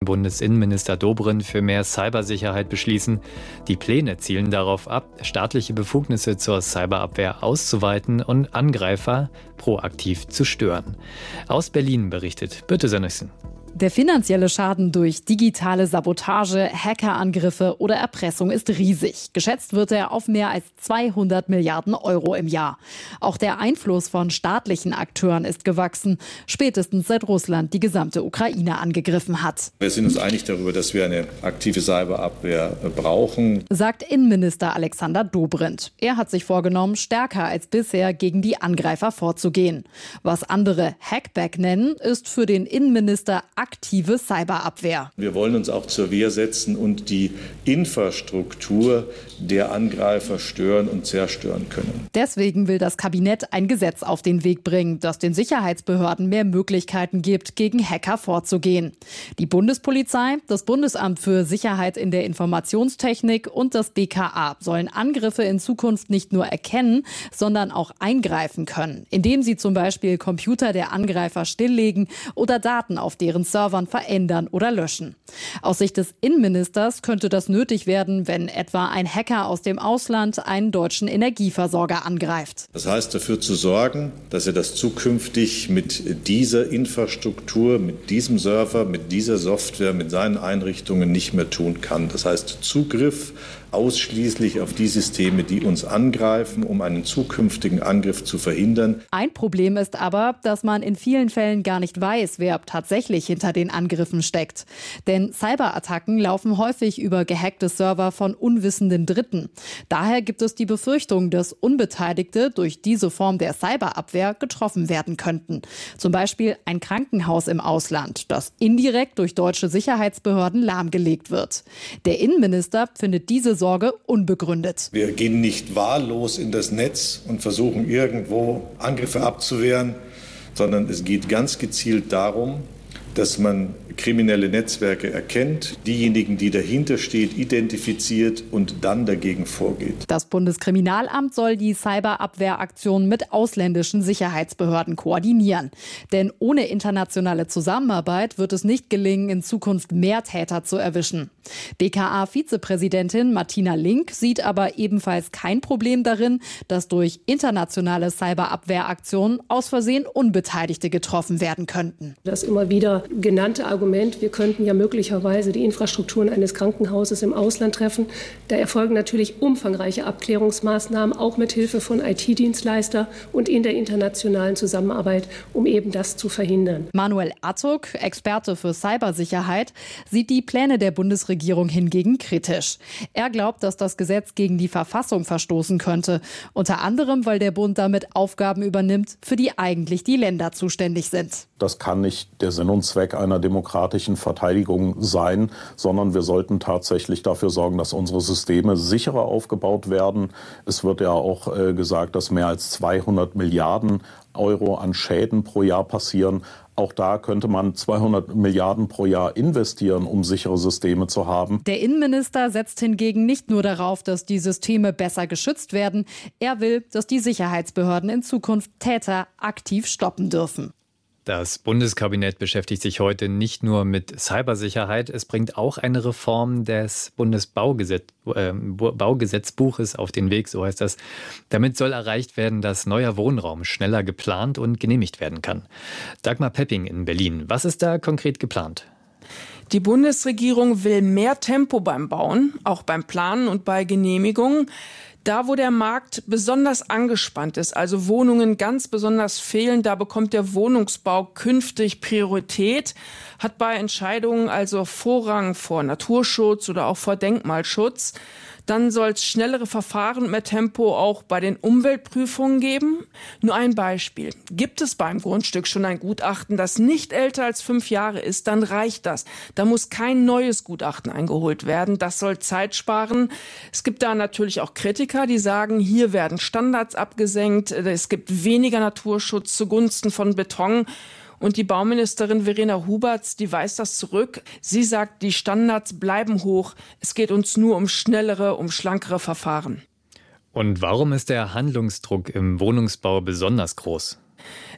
Bundesinnenminister Dobrindt für mehr Cybersicherheit beschließen. Die Pläne zielen darauf ab, staatliche Befugnisse zur Cyberabwehr auszuweiten und Angreifer proaktiv zu stören. Aus Berlin berichtet Birte Sönnigsen. Der finanzielle Schaden durch digitale Sabotage, Hackerangriffe oder Erpressung ist riesig. Geschätzt wird er auf mehr als 200 Milliarden Euro im Jahr. Auch der Einfluss von staatlichen Akteuren ist gewachsen, spätestens seit Russland die gesamte Ukraine angegriffen hat. Wir sind uns einig darüber, dass wir eine aktive Cyberabwehr brauchen, sagt Innenminister Alexander Dobrindt. Er hat sich vorgenommen, stärker als bisher gegen die Angreifer vorzugehen. Was andere Hackback nennen, ist für den Innenminister aktive Cyberabwehr. Wir wollen uns auch zur Wehr setzen und die Infrastruktur der Angreifer stören und zerstören können. Deswegen will das Kabinett ein Gesetz auf den Weg bringen, das den Sicherheitsbehörden mehr Möglichkeiten gibt, gegen Hacker vorzugehen. Die Bundespolizei, das Bundesamt für Sicherheit in der Informationstechnik und das BKA sollen Angriffe in Zukunft nicht nur erkennen, sondern auch eingreifen können, indem sie zum Beispiel Computer der Angreifer stilllegen oder Daten auf deren Servern verändern oder löschen. Aus Sicht des Innenministers könnte das nötig werden, wenn etwa ein Hacker aus dem Ausland einen deutschen Energieversorger angreift. Das heißt, dafür zu sorgen, dass er das zukünftig mit dieser Infrastruktur, mit diesem Server, mit dieser Software, mit seinen Einrichtungen nicht mehr tun kann. Das heißt, Zugriff ausschließlich auf die Systeme, die uns angreifen, um einen zukünftigen Angriff zu verhindern. Ein Problem ist aber, dass man in vielen Fällen gar nicht weiß, wer tatsächlich hinter den Angriffen steckt. Denn Cyberattacken laufen häufig über gehackte Server von unwissenden Dritten. Daher gibt es die Befürchtung, dass Unbeteiligte durch diese Form der Cyberabwehr getroffen werden könnten. Zum Beispiel ein Krankenhaus im Ausland, das indirekt durch deutsche Sicherheitsbehörden lahmgelegt wird. Der Innenminister findet diese Sorge unbegründet. Wir gehen nicht wahllos in das Netz und versuchen irgendwo Angriffe abzuwehren, sondern es geht ganz gezielt darum, dass man kriminelle Netzwerke erkennt, diejenigen, die dahinter steht, identifiziert und dann dagegen vorgeht. Das Bundeskriminalamt soll die Cyberabwehraktion mit ausländischen Sicherheitsbehörden koordinieren. Denn ohne internationale Zusammenarbeit wird es nicht gelingen, in Zukunft mehr Täter zu erwischen. BKA-Vizepräsidentin Martina Link sieht aber ebenfalls kein Problem darin, dass durch internationale Cyberabwehraktionen aus Versehen Unbeteiligte getroffen werden könnten. Das immer wieder genannte Argument, wir könnten ja möglicherweise die Infrastrukturen eines Krankenhauses im Ausland treffen. Da erfolgen natürlich umfangreiche Abklärungsmaßnahmen, auch mit Hilfe von IT-Dienstleister und in der internationalen Zusammenarbeit, um eben das zu verhindern. Manuel Attuk, Experte für Cybersicherheit, sieht die Pläne der Bundesregierung hingegen kritisch. Er glaubt, dass das Gesetz gegen die Verfassung verstoßen könnte. Unter anderem, weil der Bund damit Aufgaben übernimmt, für die eigentlich die Länder zuständig sind. Das kann nicht der Sinn und Zweck einer demokratischen Verteidigung sein, sondern wir sollten tatsächlich dafür sorgen, dass unsere Systeme sicherer aufgebaut werden. Es wird ja auch gesagt, dass mehr als 200 Milliarden Euro an Schäden pro Jahr passieren. Auch da könnte man 200 Milliarden pro Jahr investieren, um sichere Systeme zu haben. Der Innenminister setzt hingegen nicht nur darauf, dass die Systeme besser geschützt werden. Er will, dass die Sicherheitsbehörden in Zukunft Täter aktiv stoppen dürfen. Das Bundeskabinett beschäftigt sich heute nicht nur mit Cybersicherheit, es bringt auch eine Reform des Baugesetzbuches auf den Weg, so heißt das. Damit soll erreicht werden, dass neuer Wohnraum schneller geplant und genehmigt werden kann. Dagmar Pepping in Berlin. Was ist da konkret geplant? Die Bundesregierung will mehr Tempo beim Bauen, auch beim Planen und bei Genehmigungen. Da, wo der Markt besonders angespannt ist, also Wohnungen ganz besonders fehlen, da bekommt der Wohnungsbau künftig Priorität, hat bei Entscheidungen also Vorrang vor Naturschutz oder auch vor Denkmalschutz. Dann soll es schnellere Verfahren und mehr Tempo auch bei den Umweltprüfungen geben. Nur ein Beispiel. Gibt es beim Grundstück schon ein Gutachten, das nicht älter als 5 Jahre ist, dann reicht das. Da muss kein neues Gutachten eingeholt werden. Das soll Zeit sparen. Es gibt da natürlich auch Kritiker, die sagen, hier werden Standards abgesenkt. Es gibt weniger Naturschutz zugunsten von Beton. Und die Bauministerin Verena Huberts, die weist das zurück. Sie sagt, die Standards bleiben hoch. Es geht uns nur um schnellere, um schlankere Verfahren. Und warum ist der Handlungsdruck im Wohnungsbau besonders groß?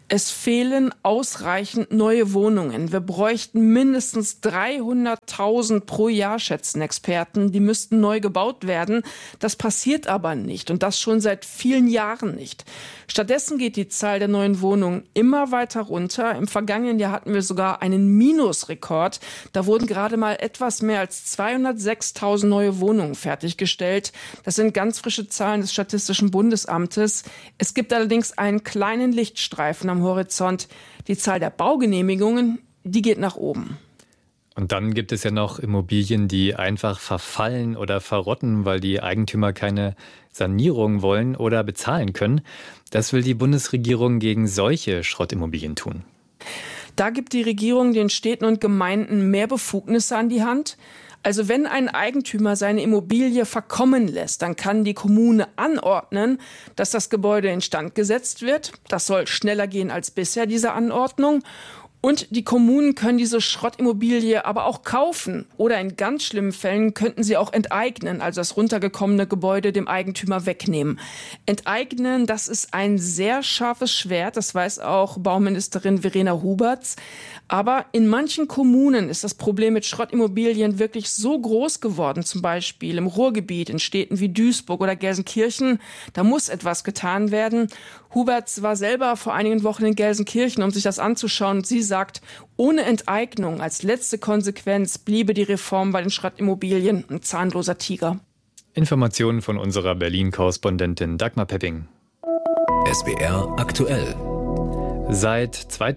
Es fehlen ausreichend neue Wohnungen. Wir bräuchten mindestens 300.000 pro Jahr, schätzen Experten. Die müssten neu gebaut werden. Das passiert aber nicht und das schon seit vielen Jahren nicht. Stattdessen geht die Zahl der neuen Wohnungen immer weiter runter. Im vergangenen Jahr hatten wir sogar einen Minusrekord. Da wurden gerade mal etwas mehr als 206.000 neue Wohnungen fertiggestellt. Das sind ganz frische Zahlen des Statistischen Bundesamtes. Es gibt allerdings einen kleinen Lichtstreifen am Horizont. Die Zahl der Baugenehmigungen, die geht nach oben. Und dann gibt es ja noch Immobilien, die einfach verfallen oder verrotten, weil die Eigentümer keine Sanierung wollen oder bezahlen können. Das will die Bundesregierung gegen solche Schrottimmobilien tun. Da gibt die Regierung den Städten und Gemeinden mehr Befugnisse an die Hand. Also wenn ein Eigentümer seine Immobilie verkommen lässt, dann kann die Kommune anordnen, dass das Gebäude instand gesetzt wird. Das soll schneller gehen als bisher, diese Anordnung. Und die Kommunen können diese Schrottimmobilie aber auch kaufen. Oder in ganz schlimmen Fällen könnten sie auch enteignen, also das runtergekommene Gebäude dem Eigentümer wegnehmen. Enteignen, das ist ein sehr scharfes Schwert, das weiß auch Bauministerin Verena Huberts. Aber in manchen Kommunen ist das Problem mit Schrottimmobilien wirklich so groß geworden, zum Beispiel im Ruhrgebiet, in Städten wie Duisburg oder Gelsenkirchen. Da muss etwas getan werden. Huberts war selber vor einigen Wochen in Gelsenkirchen, um sich das anzuschauen. Und sie sagt, ohne Enteignung als letzte Konsequenz bliebe die Reform bei den Schrottimmobilien ein zahnloser Tiger. Informationen von unserer Berlin-Korrespondentin Dagmar Pepping. SWR aktuell. Seit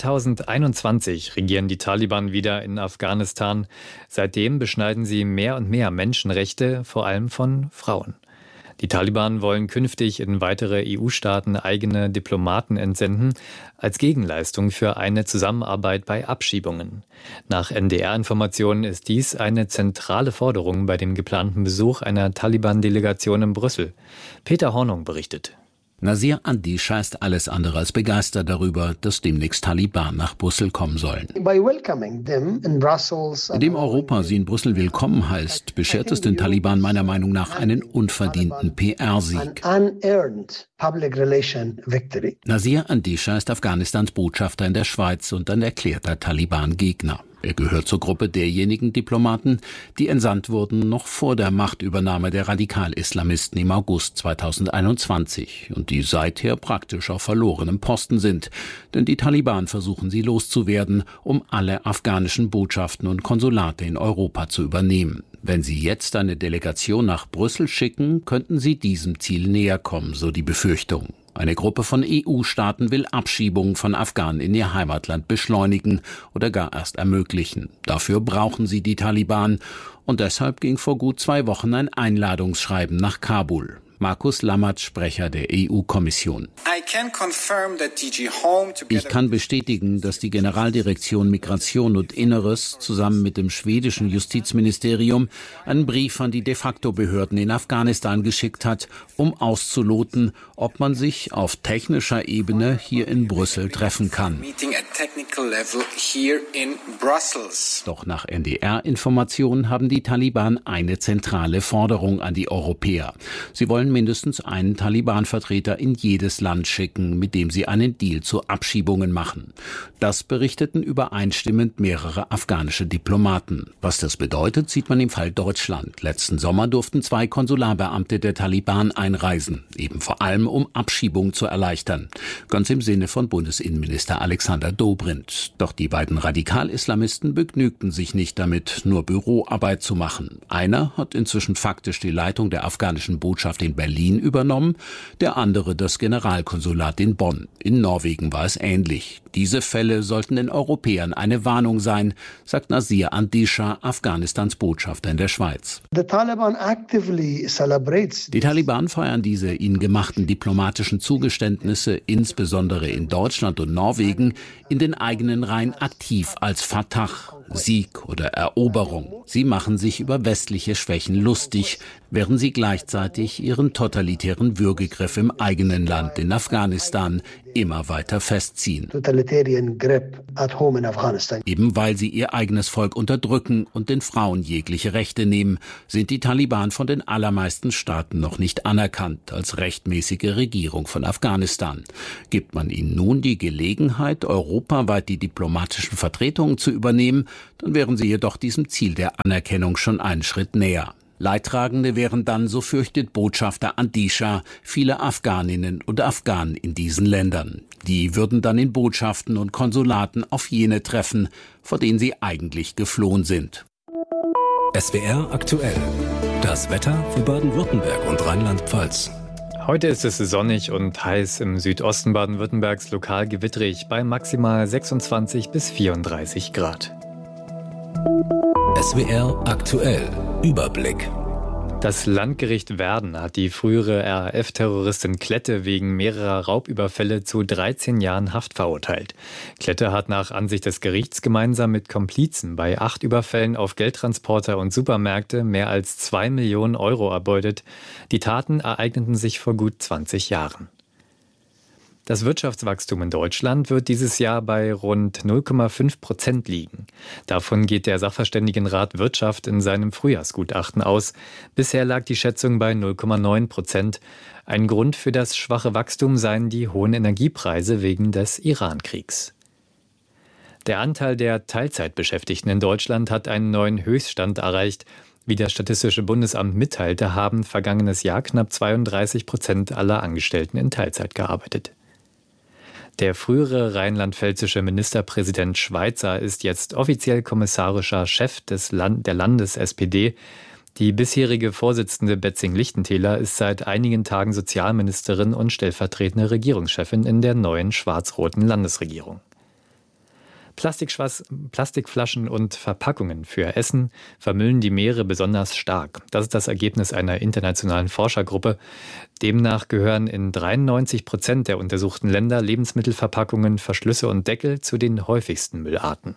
2021 regieren die Taliban wieder in Afghanistan. Seitdem beschneiden sie mehr und mehr Menschenrechte, vor allem von Frauen. Die Taliban wollen künftig in weitere EU-Staaten eigene Diplomaten entsenden, als Gegenleistung für eine Zusammenarbeit bei Abschiebungen. Nach NDR-Informationen ist dies eine zentrale Forderung bei dem geplanten Besuch einer Taliban-Delegation in Brüssel. Peter Hornung berichtet. Nazir Andisha ist alles andere als begeistert darüber, dass demnächst Taliban nach Brüssel kommen sollen. Indem Europa sie in Brüssel willkommen heißt, beschert es den Taliban meiner Meinung nach einen unverdienten PR-Sieg. Nazir Andisha ist Afghanistans Botschafter in der Schweiz und ein erklärter Taliban-Gegner. Er gehört zur Gruppe derjenigen Diplomaten, die entsandt wurden noch vor der Machtübernahme der Radikal-Islamisten im August 2021 und die seither praktisch auf verlorenem Posten sind. Denn die Taliban versuchen sie loszuwerden, um alle afghanischen Botschaften und Konsulate in Europa zu übernehmen. Wenn sie jetzt eine Delegation nach Brüssel schicken, könnten sie diesem Ziel näher kommen, so die Befürchtung. Eine Gruppe von EU-Staaten will Abschiebungen von Afghanen in ihr Heimatland beschleunigen oder gar erst ermöglichen. Dafür brauchen sie die Taliban und deshalb ging vor gut 2 Wochen ein Einladungsschreiben nach Kabul. Markus Lammert, Sprecher der EU-Kommission. Ich kann bestätigen, dass die Generaldirektion Migration und Inneres zusammen mit dem schwedischen Justizministerium einen Brief an die de facto Behörden in Afghanistan geschickt hat, um auszuloten, ob man sich auf technischer Ebene hier in Brüssel treffen kann. Doch nach NDR-Informationen haben die Taliban eine zentrale Forderung an die Europäer. Sie wollen mindestens einen Taliban-Vertreter in jedes Land schicken, mit dem sie einen Deal zu Abschiebungen machen. Das berichteten übereinstimmend mehrere afghanische Diplomaten. Was das bedeutet, sieht man im Fall Deutschland. Letzten Sommer durften 2 Konsularbeamte der Taliban einreisen, eben vor allem um Abschiebungen zu erleichtern. Ganz im Sinne von Bundesinnenminister Alexander Dobrindt. Doch die beiden Radikal-Islamisten begnügten sich nicht damit, nur Büroarbeit zu machen. Einer hat inzwischen faktisch die Leitung der afghanischen Botschaft in Berlin übernommen, der andere das Generalkonsulat in Bonn. In Norwegen war es ähnlich. Diese Fälle sollten den Europäern eine Warnung sein, sagt Nazir Andisha, Afghanistans Botschafter in der Schweiz. Die Taliban feiern diese ihnen gemachten diplomatischen Zugeständnisse, insbesondere in Deutschland und Norwegen, in den eigenen Reihen aktiv als Fatah, Sieg oder Eroberung. Sie machen sich über westliche Schwächen lustig, während sie gleichzeitig ihren totalitären Würgegriff im eigenen Land in Afghanistan immer weiter festziehen. Eben weil sie ihr eigenes Volk unterdrücken und den Frauen jegliche Rechte nehmen, sind die Taliban von den allermeisten Staaten noch nicht anerkannt als rechtmäßige Regierung von Afghanistan. Gibt man ihnen nun die Gelegenheit, europaweit die diplomatischen Vertretungen zu übernehmen, dann wären sie jedoch diesem Ziel der Anerkennung schon einen Schritt näher. Leidtragende wären dann, so fürchtet Botschafter Andisha, viele Afghaninnen und Afghanen in diesen Ländern. Die würden dann in Botschaften und Konsulaten auf jene treffen, vor denen sie eigentlich geflohen sind. SWR aktuell. Das Wetter für Baden-Württemberg und Rheinland-Pfalz. Heute ist es sonnig und heiß, im Südosten Baden-Württembergs lokal gewitterig bei maximal 26 bis 34 Grad. SWR aktuell. Überblick. Das Landgericht Werden hat die frühere RAF-Terroristin Klette wegen mehrerer Raubüberfälle zu 13 Jahren Haft verurteilt. Klette hat nach Ansicht des Gerichts gemeinsam mit Komplizen bei 8 Überfällen auf Geldtransporter und Supermärkte mehr als 2 Millionen Euro erbeutet. Die Taten ereigneten sich vor gut 20 Jahren. Das Wirtschaftswachstum in Deutschland wird dieses Jahr bei rund 0,5% liegen. Davon geht der Sachverständigenrat Wirtschaft in seinem Frühjahrsgutachten aus. Bisher lag die Schätzung bei 0,9%. Ein Grund für das schwache Wachstum seien die hohen Energiepreise wegen des Iran-Kriegs. Der Anteil der Teilzeitbeschäftigten in Deutschland hat einen neuen Höchststand erreicht. Wie das Statistische Bundesamt mitteilte, haben vergangenes Jahr knapp 32% aller Angestellten in Teilzeit gearbeitet. Der frühere rheinland-pfälzische Ministerpräsident Schweizer ist jetzt offiziell kommissarischer Chef der Landes-SPD. Die bisherige Vorsitzende Betzing-Lichtentäler ist seit einigen Tagen Sozialministerin und stellvertretende Regierungschefin in der neuen schwarz-roten Landesregierung. Plastikflaschen und Verpackungen für Essen vermüllen die Meere besonders stark. Das ist das Ergebnis einer internationalen Forschergruppe. Demnach gehören in 93% der untersuchten Länder Lebensmittelverpackungen, Verschlüsse und Deckel zu den häufigsten Müllarten.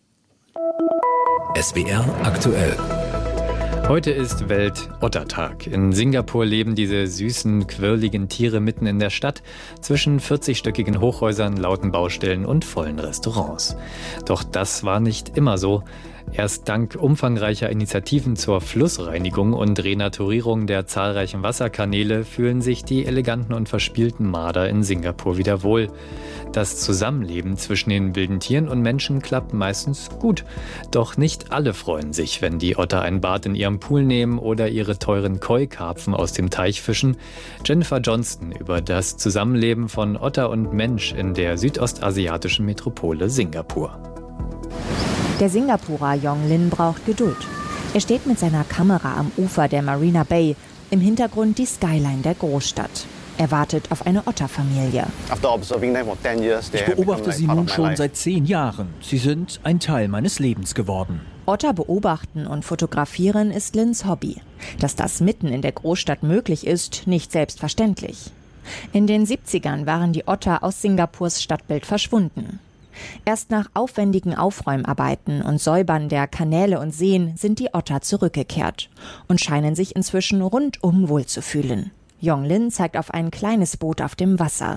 SWR aktuell. Heute ist Welt-Ottertag. In Singapur leben diese süßen, quirligen Tiere mitten in der Stadt, zwischen 40-stöckigen Hochhäusern, lauten Baustellen und vollen Restaurants. Doch das war nicht immer so. Erst dank umfangreicher Initiativen zur Flussreinigung und Renaturierung der zahlreichen Wasserkanäle fühlen sich die eleganten und verspielten Marder in Singapur wieder wohl. Das Zusammenleben zwischen den wilden Tieren und Menschen klappt meistens gut. Doch nicht alle freuen sich, wenn die Otter ein Bad in ihrem Pool nehmen oder ihre teuren Koi-Karpfen aus dem Teich fischen. Jennifer Johnston über das Zusammenleben von Otter und Mensch in der südostasiatischen Metropole Singapur. Der Singapurer Yong Lin braucht Geduld. Er steht mit seiner Kamera am Ufer der Marina Bay, im Hintergrund die Skyline der Großstadt. Er wartet auf eine Otterfamilie. Ich beobachte sie nun schon seit 10 Jahren. Sie sind ein Teil meines Lebens geworden. Otter beobachten und fotografieren ist Lins Hobby. Dass das mitten in der Großstadt möglich ist, nicht selbstverständlich. In den 70ern waren die Otter aus Singapurs Stadtbild verschwunden. Erst nach aufwendigen Aufräumarbeiten und Säubern der Kanäle und Seen sind die Otter zurückgekehrt und scheinen sich inzwischen rundum wohlzufühlen. Yong Lin zeigt auf ein kleines Boot auf dem Wasser.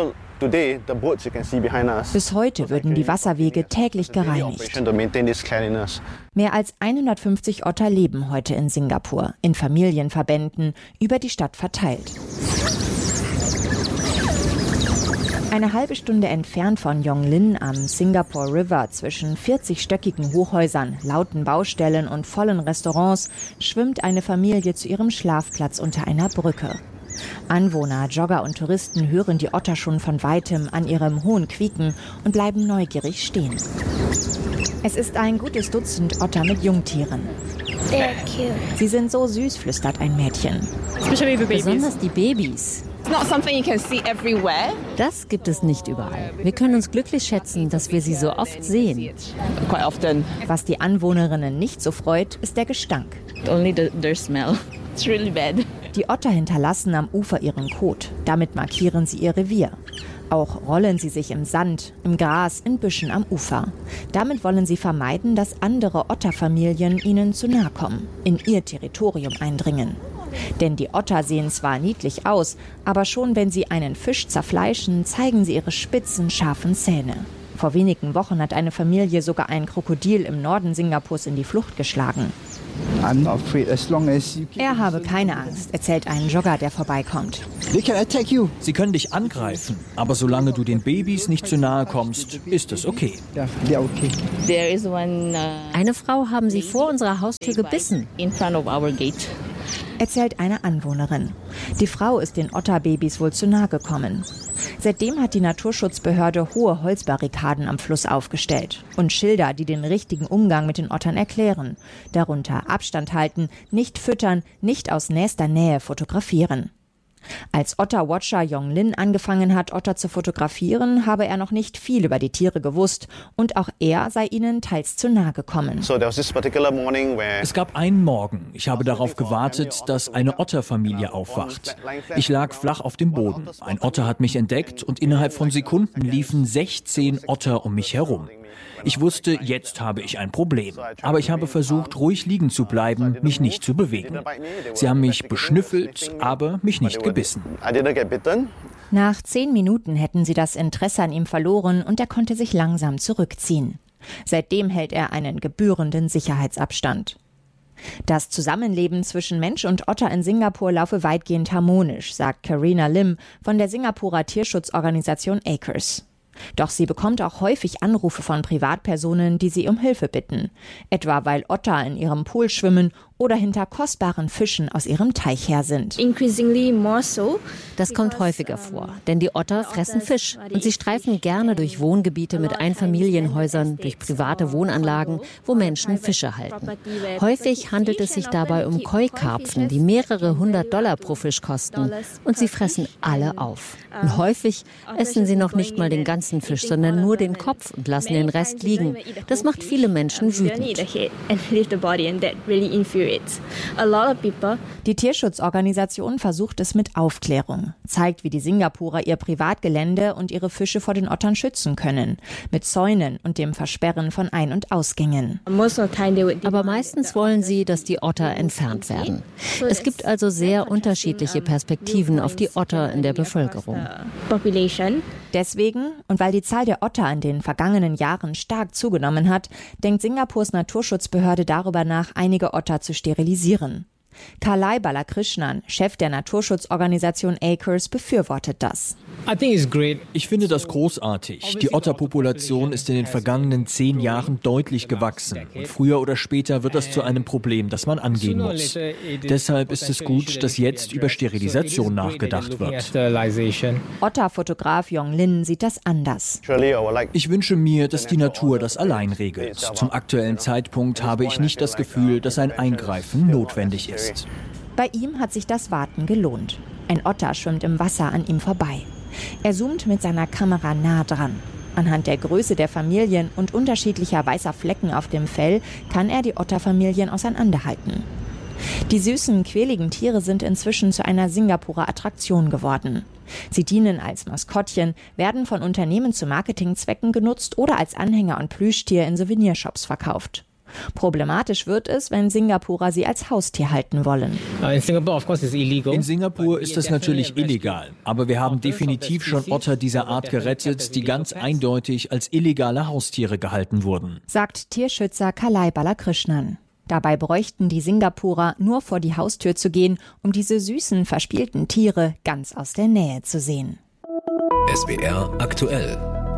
Bis heute würden die Wasserwege täglich gereinigt. Mehr als 150 Otter leben heute in Singapur, in Familienverbänden, über die Stadt verteilt. Eine halbe Stunde entfernt von Yong Lin am Singapore River zwischen 40-stöckigen Hochhäusern, lauten Baustellen und vollen Restaurants schwimmt eine Familie zu ihrem Schlafplatz unter einer Brücke. Anwohner, Jogger und Touristen hören die Otter schon von Weitem an ihrem hohen Quieken und bleiben neugierig stehen. Es ist ein gutes Dutzend Otter mit Jungtieren. Sie sind so süß, flüstert ein Mädchen. Besonders die Babys. Das gibt es nicht überall. Wir können uns glücklich schätzen, dass wir sie so oft sehen. Was die Anwohnerinnen nicht so freut, ist der Gestank. Die Otter hinterlassen am Ufer ihren Kot. Damit markieren sie ihr Revier. Auch rollen sie sich im Sand, im Gras, in Büschen am Ufer. Damit wollen sie vermeiden, dass andere Otterfamilien ihnen zu nahe kommen, in ihr Territorium eindringen. Denn die Otter sehen zwar niedlich aus, aber schon wenn sie einen Fisch zerfleischen, zeigen sie ihre spitzen, scharfen Zähne. Vor wenigen Wochen hat eine Familie sogar ein Krokodil im Norden Singapurs in die Flucht geschlagen. Er habe keine Angst, erzählt ein Jogger, der vorbeikommt. Sie können dich angreifen, aber solange du den Babys nicht zu nahe kommst, ist es okay. Eine Frau haben sie vor unserer Haustür gebissen. Erzählt eine Anwohnerin. Die Frau ist den Otterbabys wohl zu nahe gekommen. Seitdem hat die Naturschutzbehörde hohe Holzbarrikaden am Fluss aufgestellt und Schilder, die den richtigen Umgang mit den Ottern erklären. Darunter Abstand halten, nicht füttern, nicht aus nächster Nähe fotografieren. Als Otter-Watcher Yong Lin angefangen hat, Otter zu fotografieren, habe er noch nicht viel über die Tiere gewusst und auch er sei ihnen teils zu nahe gekommen. Es gab einen Morgen, ich habe darauf gewartet, dass eine Otterfamilie aufwacht. Ich lag flach auf dem Boden. Ein Otter hat mich entdeckt und innerhalb von Sekunden liefen 16 Otter um mich herum. Ich wusste, jetzt habe ich ein Problem. Aber ich habe versucht, ruhig liegen zu bleiben, mich nicht zu bewegen. Sie haben mich beschnüffelt, aber mich nicht gebissen. Nach 10 Minuten hätten sie das Interesse an ihm verloren und er konnte sich langsam zurückziehen. Seitdem hält er einen gebührenden Sicherheitsabstand. Das Zusammenleben zwischen Mensch und Otter in Singapur laufe weitgehend harmonisch, sagt Karina Lim von der Singapurer Tierschutzorganisation Acres. Doch sie bekommt auch häufig Anrufe von Privatpersonen, die sie um Hilfe bitten. Etwa weil Otter in ihrem Pool schwimmen oder hinter kostbaren Fischen aus ihrem Teich her sind. Das kommt häufiger vor, denn die Otter fressen Fisch und sie streifen gerne durch Wohngebiete mit Einfamilienhäusern, durch private Wohnanlagen, wo Menschen Fische halten. Häufig handelt es sich dabei um Koi-Karpfen, die mehrere $100 pro Fisch kosten und sie fressen alle auf. Und häufig essen sie noch nicht mal den ganzen Fisch, sondern nur den Kopf und lassen den Rest liegen. Das macht viele Menschen wütend. Die Tierschutzorganisation versucht es mit Aufklärung, zeigt, wie die Singapurer ihr Privatgelände und ihre Fische vor den Ottern schützen können, mit Zäunen und dem Versperren von Ein- und Ausgängen. Aber meistens wollen sie, dass die Otter entfernt werden. Es gibt also sehr unterschiedliche Perspektiven auf die Otter in der Bevölkerung. Deswegen, und weil die Zahl der Otter in den vergangenen Jahren stark zugenommen hat, denkt Singapurs Naturschutzbehörde darüber nach, einige Otter zu sterilisieren. Kalai Balakrishnan, Chef der Naturschutzorganisation Acres, befürwortet das. Ich finde das großartig. Die Otterpopulation ist in den vergangenen 10 Jahren deutlich gewachsen. Und früher oder später wird das zu einem Problem, das man angehen muss. Deshalb ist es gut, dass jetzt über Sterilisation nachgedacht wird. Otterfotograf Yong Lin sieht das anders. Ich wünsche mir, dass die Natur das allein regelt. Zum aktuellen Zeitpunkt habe ich nicht das Gefühl, dass ein Eingreifen notwendig ist. Bei ihm hat sich das Warten gelohnt. Ein Otter schwimmt im Wasser an ihm vorbei. Er zoomt mit seiner Kamera nah dran. Anhand der Größe der Familien und unterschiedlicher weißer Flecken auf dem Fell kann er die Otterfamilien auseinanderhalten. Die süßen, quäligen Tiere sind inzwischen zu einer Singapurer Attraktion geworden. Sie dienen als Maskottchen, werden von Unternehmen zu Marketingzwecken genutzt oder als Anhänger und Plüschtier in Souvenirshops verkauft. Problematisch wird es, wenn Singapurer sie als Haustier halten wollen. In Singapur ist das natürlich illegal, aber wir haben definitiv schon Otter dieser Art gerettet, die ganz eindeutig als illegale Haustiere gehalten wurden, sagt Tierschützer Kalai Balakrishnan. Dabei bräuchten die Singapurer nur vor die Haustür zu gehen, um diese süßen, verspielten Tiere ganz aus der Nähe zu sehen. SWR aktuell.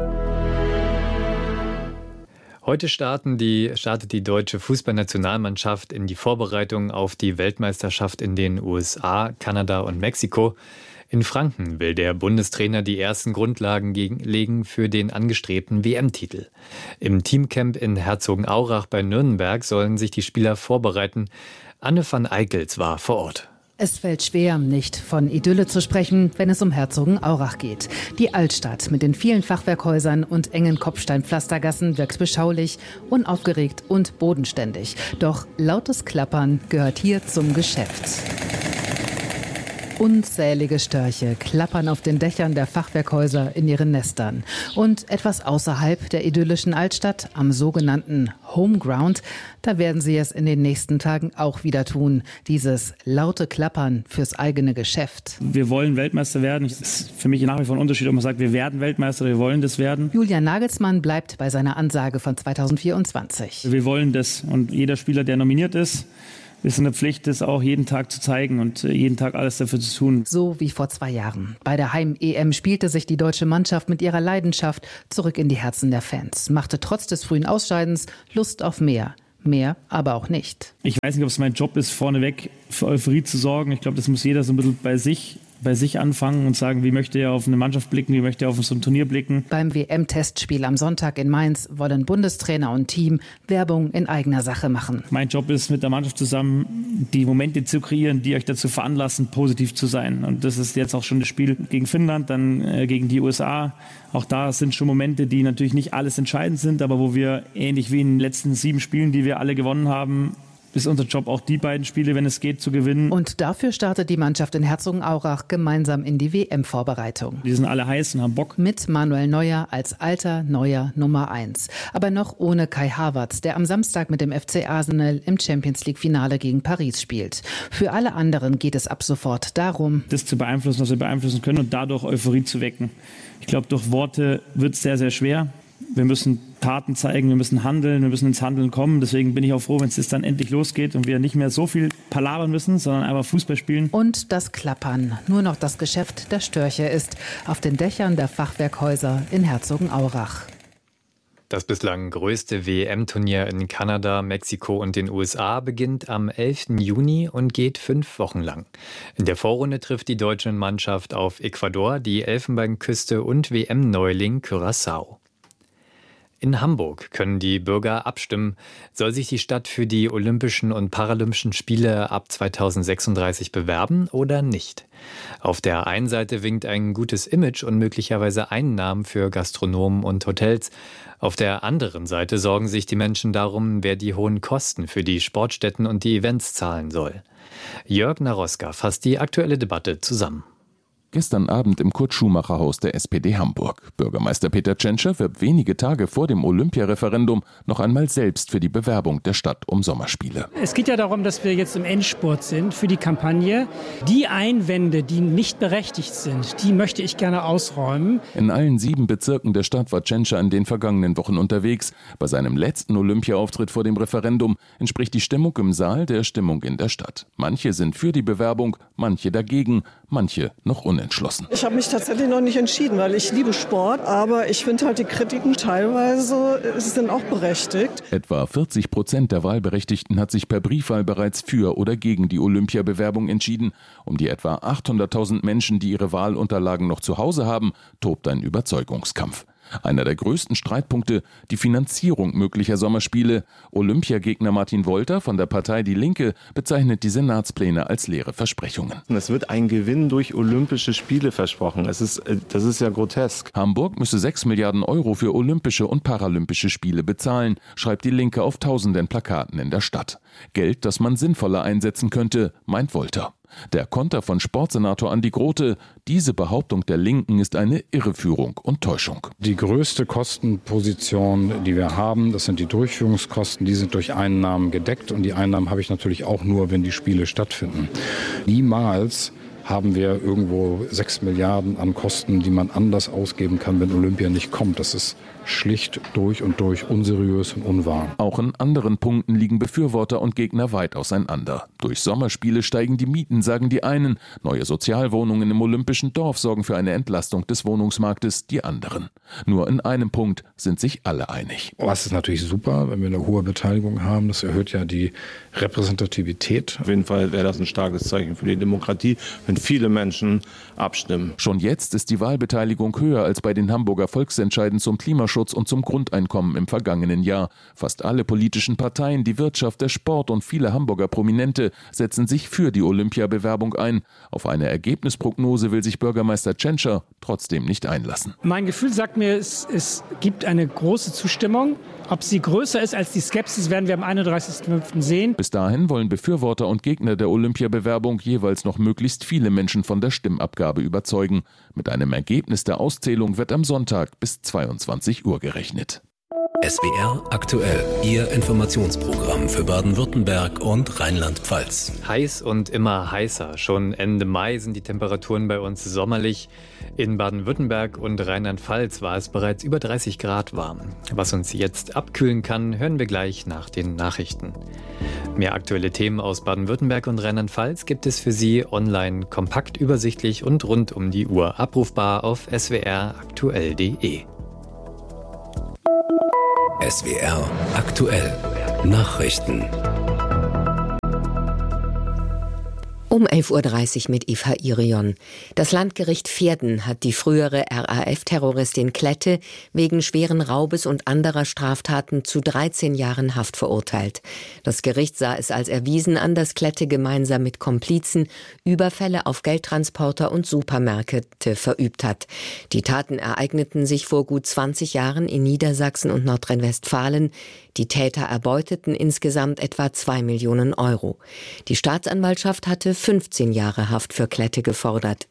Heute startet die deutsche Fußballnationalmannschaft in die Vorbereitung auf die Weltmeisterschaft in den USA, Kanada und Mexiko. In Franken will der Bundestrainer die ersten Grundlagen legen für den angestrebten WM-Titel. Im Teamcamp in Herzogenaurach bei Nürnberg sollen sich die Spieler vorbereiten. Anne van Eickels war vor Ort. Es fällt schwer, nicht von Idylle zu sprechen, wenn es um Herzogenaurach geht. Die Altstadt mit den vielen Fachwerkhäusern und engen Kopfsteinpflastergassen wirkt beschaulich, unaufgeregt und bodenständig. Doch lautes Klappern gehört hier zum Geschäft. Unzählige Störche klappern auf den Dächern der Fachwerkhäuser in ihren Nestern. Und etwas außerhalb der idyllischen Altstadt, am sogenannten Homeground, da werden sie es in den nächsten Tagen auch wieder tun. Dieses laute Klappern fürs eigene Geschäft. Wir wollen Weltmeister werden. Es ist für mich nach wie vor ein Unterschied, ob man sagt, wir werden Weltmeister, wir wollen das werden. Julian Nagelsmann bleibt bei seiner Ansage von 2024. Wir wollen das, und jeder Spieler, der nominiert ist, ist in der Pflicht, das auch jeden Tag zu zeigen und jeden Tag alles dafür zu tun. So wie vor 2 Jahren. Bei der Heim-EM spielte sich die deutsche Mannschaft mit ihrer Leidenschaft zurück in die Herzen der Fans. Machte trotz des frühen Ausscheidens Lust auf mehr. Mehr, aber auch nicht. Ich weiß nicht, ob es mein Job ist, vorneweg für Euphorie zu sorgen. Ich glaube, das muss jeder so ein bisschen bei sich anfangen und sagen, wie möchte er auf eine Mannschaft blicken, wie möchte er auf so ein Turnier blicken. Beim WM-Testspiel am Sonntag in Mainz wollen Bundestrainer und Team Werbung in eigener Sache machen. Mein Job ist, mit der Mannschaft zusammen die Momente zu kreieren, die euch dazu veranlassen, positiv zu sein. Und das ist jetzt auch schon das Spiel gegen Finnland, dann gegen die USA. Auch da sind schon Momente, die natürlich nicht alles entscheidend sind, aber wo wir ähnlich wie in den letzten 7 Spielen, die wir alle gewonnen haben, ist unser Job auch die beiden Spiele, wenn es geht, zu gewinnen. Und dafür startet die Mannschaft in Herzogenaurach gemeinsam in die WM-Vorbereitung. Die sind alle heiß und haben Bock. Mit Manuel Neuer als alter neuer Nummer 1. Aber noch ohne Kai Havertz, der am Samstag mit dem FC Arsenal im Champions-League-Finale gegen Paris spielt. Für alle anderen geht es ab sofort darum, das zu beeinflussen, was wir beeinflussen können und dadurch Euphorie zu wecken. Ich glaube, durch Worte wird es sehr, sehr schwer. Wir müssen Taten zeigen, wir müssen handeln, wir müssen ins Handeln kommen. Deswegen bin ich auch froh, wenn es jetzt dann endlich losgeht und wir nicht mehr so viel palabern müssen, sondern einfach Fußball spielen. Und das Klappern, nur noch das Geschäft der Störche ist auf den Dächern der Fachwerkhäuser in Herzogenaurach. Das bislang größte WM-Turnier in Kanada, Mexiko und den USA beginnt am 11. Juni und geht 5 Wochen lang. In der Vorrunde trifft die deutsche Mannschaft auf Ecuador, die Elfenbeinküste und WM-Neuling Curaçao. In Hamburg können die Bürger abstimmen, soll sich die Stadt für die Olympischen und Paralympischen Spiele ab 2036 bewerben oder nicht. Auf der einen Seite winkt ein gutes Image und möglicherweise Einnahmen für Gastronomen und Hotels. Auf der anderen Seite sorgen sich die Menschen darum, wer die hohen Kosten für die Sportstätten und die Events zahlen soll. Jörg Naroska fasst die aktuelle Debatte zusammen. Gestern Abend im Kurt-Schumacher-Haus der SPD Hamburg. Bürgermeister Peter Tschentscher wirbt wenige Tage vor dem Olympiareferendum noch einmal selbst für die Bewerbung der Stadt um Sommerspiele. Es geht ja darum, dass wir jetzt im Endspurt sind für die Kampagne. Die Einwände, die nicht berechtigt sind, die möchte ich gerne ausräumen. In allen 7 Bezirken der Stadt war Tschentscher in den vergangenen Wochen unterwegs. Bei seinem letzten Olympia-Auftritt vor dem Referendum entspricht die Stimmung im Saal der Stimmung in der Stadt. Manche sind für die Bewerbung, manche dagegen, manche noch unentschlossen. Ich habe mich tatsächlich noch nicht entschieden, weil ich liebe Sport, aber ich finde halt die Kritiken teilweise sind auch berechtigt. Etwa 40% der Wahlberechtigten hat sich per Briefwahl bereits für oder gegen die Olympiabewerbung entschieden. Um die etwa 800.000 Menschen, die ihre Wahlunterlagen noch zu Hause haben, tobt ein Überzeugungskampf. Einer der größten Streitpunkte, die Finanzierung möglicher Sommerspiele. Olympiagegner Martin Wolter von der Partei Die Linke bezeichnet die Senatspläne als leere Versprechungen. Es wird ein Gewinn durch Olympische Spiele versprochen. Das ist ja grotesk. Hamburg müsse 6 Milliarden Euro für Olympische und Paralympische Spiele bezahlen, schreibt Die Linke auf tausenden Plakaten in der Stadt. Geld, das man sinnvoller einsetzen könnte, meint Wolter. Der Konter von Sportsenator Andi Grote: Diese Behauptung der Linken ist eine Irreführung und Täuschung. Die größte Kostenposition, die wir haben, das sind die Durchführungskosten. Die sind durch Einnahmen gedeckt und die Einnahmen habe ich natürlich auch nur, wenn die Spiele stattfinden. Niemals haben wir irgendwo 6 Milliarden an Kosten, die man anders ausgeben kann, wenn Olympia nicht kommt. Das ist schlicht durch und durch unseriös und unwahr. Auch in anderen Punkten liegen Befürworter und Gegner weit auseinander. Durch Sommerspiele steigen die Mieten, sagen die einen. Neue Sozialwohnungen im Olympischen Dorf sorgen für eine Entlastung des Wohnungsmarktes, die anderen. Nur in einem Punkt sind sich alle einig. Was ist natürlich super, wenn wir eine hohe Beteiligung haben. Das erhöht ja die Repräsentativität. Auf jeden Fall wäre das ein starkes Zeichen für die Demokratie, wenn viele Menschen abstimmen. Schon jetzt ist die Wahlbeteiligung höher als bei den Hamburger Volksentscheiden zum Klimaschutz Klimaschutz und zum Grundeinkommen im vergangenen Jahr. Fast alle politischen Parteien, die Wirtschaft, der Sport und viele Hamburger Prominente setzen sich für die Olympiabewerbung ein. Auf eine Ergebnisprognose will sich Bürgermeister Tschentscher trotzdem nicht einlassen. Mein Gefühl sagt mir, es gibt eine große Zustimmung. Ob sie größer ist als die Skepsis, werden wir am 31.05. sehen. Bis dahin wollen Befürworter und Gegner der Olympiabewerbung jeweils noch möglichst viele Menschen von der Stimmabgabe überzeugen. Mit einem Ergebnis der Auszählung wird am Sonntag bis 22 Uhr gerechnet. SWR aktuell, Ihr Informationsprogramm für Baden-Württemberg und Rheinland-Pfalz. Heiß und immer heißer. Schon Ende Mai sind die Temperaturen bei uns sommerlich. In Baden-Württemberg und Rheinland-Pfalz war es bereits über 30 Grad warm. Was uns jetzt abkühlen kann, hören wir gleich nach den Nachrichten. Mehr aktuelle Themen aus Baden-Württemberg und Rheinland-Pfalz gibt es für Sie online kompakt, übersichtlich und rund um die Uhr abrufbar auf swraktuell.de. SWR aktuell Nachrichten. Um 11.30 Uhr mit Eva Irion. Das Landgericht Verden hat die frühere RAF-Terroristin Klette wegen schweren Raubes und anderer Straftaten zu 13 Jahren Haft verurteilt. Das Gericht sah es als erwiesen an, dass Klette gemeinsam mit Komplizen Überfälle auf Geldtransporter und Supermärkte verübt hat. Die Taten ereigneten sich vor gut 20 Jahren in Niedersachsen und Nordrhein-Westfalen. Die Täter erbeuteten insgesamt etwa 2 Millionen Euro. Die Staatsanwaltschaft hatte 15 Jahre Haft für Klette gefordert.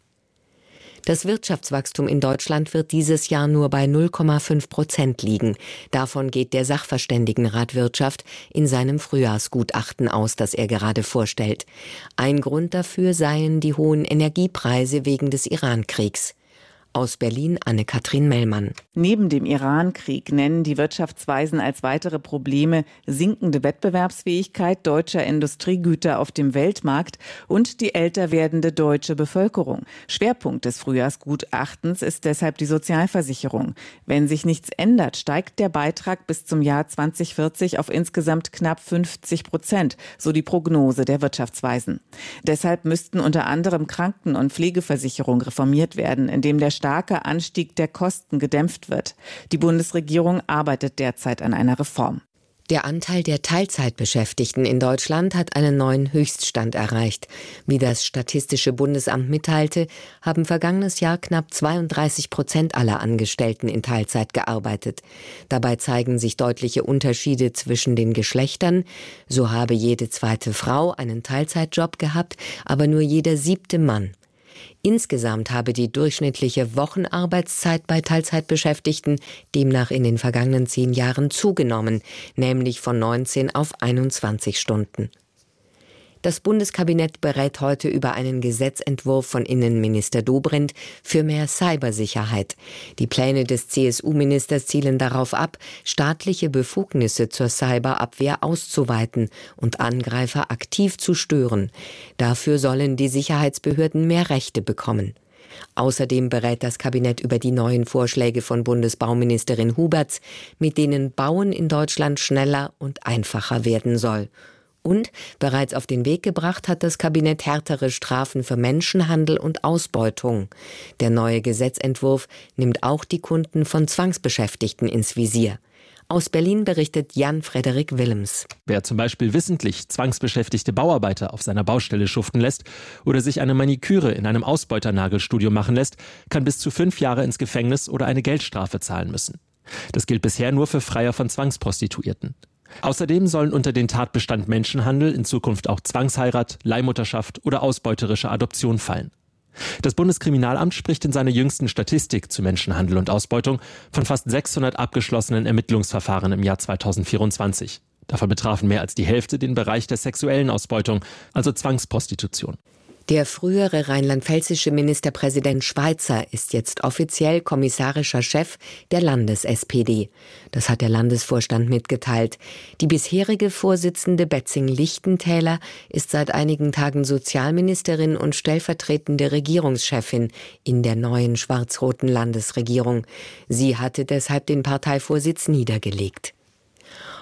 Das Wirtschaftswachstum in Deutschland wird dieses Jahr nur bei 0,5% liegen. Davon geht der Sachverständigenrat Wirtschaft in seinem Frühjahrsgutachten aus, das er gerade vorstellt. Ein Grund dafür seien die hohen Energiepreise wegen des Iran-Kriegs. Aus Berlin Anne-Kathrin Mellmann. Neben dem Iran-Krieg nennen die Wirtschaftsweisen als weitere Probleme sinkende Wettbewerbsfähigkeit deutscher Industriegüter auf dem Weltmarkt und die älter werdende deutsche Bevölkerung. Schwerpunkt des Frühjahrsgutachtens ist deshalb die Sozialversicherung. Wenn sich nichts ändert, steigt der Beitrag bis zum Jahr 2040 auf insgesamt knapp 50%, so die Prognose der Wirtschaftsweisen. Deshalb müssten unter anderem Kranken- und Pflegeversicherung reformiert werden, indem der starke Anstieg der Kosten gedämpft wird. Die Bundesregierung arbeitet derzeit an einer Reform. Der Anteil der Teilzeitbeschäftigten in Deutschland hat einen neuen Höchststand erreicht. Wie das Statistische Bundesamt mitteilte, haben vergangenes Jahr knapp 32% aller Angestellten in Teilzeit gearbeitet. Dabei zeigen sich deutliche Unterschiede zwischen den Geschlechtern. So habe jede zweite Frau einen Teilzeitjob gehabt, aber nur jeder 7. Mann. Insgesamt habe die durchschnittliche Wochenarbeitszeit bei Teilzeitbeschäftigten demnach in den vergangenen 10 Jahren zugenommen, nämlich von 19 auf 21 Stunden. Das Bundeskabinett berät heute über einen Gesetzentwurf von Innenminister Dobrindt für mehr Cybersicherheit. Die Pläne des CSU-Ministers zielen darauf ab, staatliche Befugnisse zur Cyberabwehr auszuweiten und Angreifer aktiv zu stören. Dafür sollen die Sicherheitsbehörden mehr Rechte bekommen. Außerdem berät das Kabinett über die neuen Vorschläge von Bundesbauministerin Huberts, mit denen Bauen in Deutschland schneller und einfacher werden soll. Und bereits auf den Weg gebracht hat das Kabinett härtere Strafen für Menschenhandel und Ausbeutung. Der neue Gesetzentwurf nimmt auch die Kunden von Zwangsbeschäftigten ins Visier. Aus Berlin berichtet Jan-Frederik Willems. Wer zum Beispiel wissentlich zwangsbeschäftigte Bauarbeiter auf seiner Baustelle schuften lässt oder sich eine Maniküre in einem Ausbeuternagelstudio machen lässt, kann bis zu 5 Jahre ins Gefängnis oder eine Geldstrafe zahlen müssen. Das gilt bisher nur für Freier von Zwangsprostituierten. Außerdem sollen unter den Tatbestand Menschenhandel in Zukunft auch Zwangsheirat, Leihmutterschaft oder ausbeuterische Adoption fallen. Das Bundeskriminalamt spricht in seiner jüngsten Statistik zu Menschenhandel und Ausbeutung von fast 600 abgeschlossenen Ermittlungsverfahren im Jahr 2024. Davon betrafen mehr als die Hälfte den Bereich der sexuellen Ausbeutung, also Zwangsprostitution. Der frühere rheinland-pfälzische Ministerpräsident Schweizer ist jetzt offiziell kommissarischer Chef der Landes-SPD. Das hat der Landesvorstand mitgeteilt. Die bisherige Vorsitzende Betzing-Lichtentäler ist seit einigen Tagen Sozialministerin und stellvertretende Regierungschefin in der neuen schwarz-roten Landesregierung. Sie hatte deshalb den Parteivorsitz niedergelegt.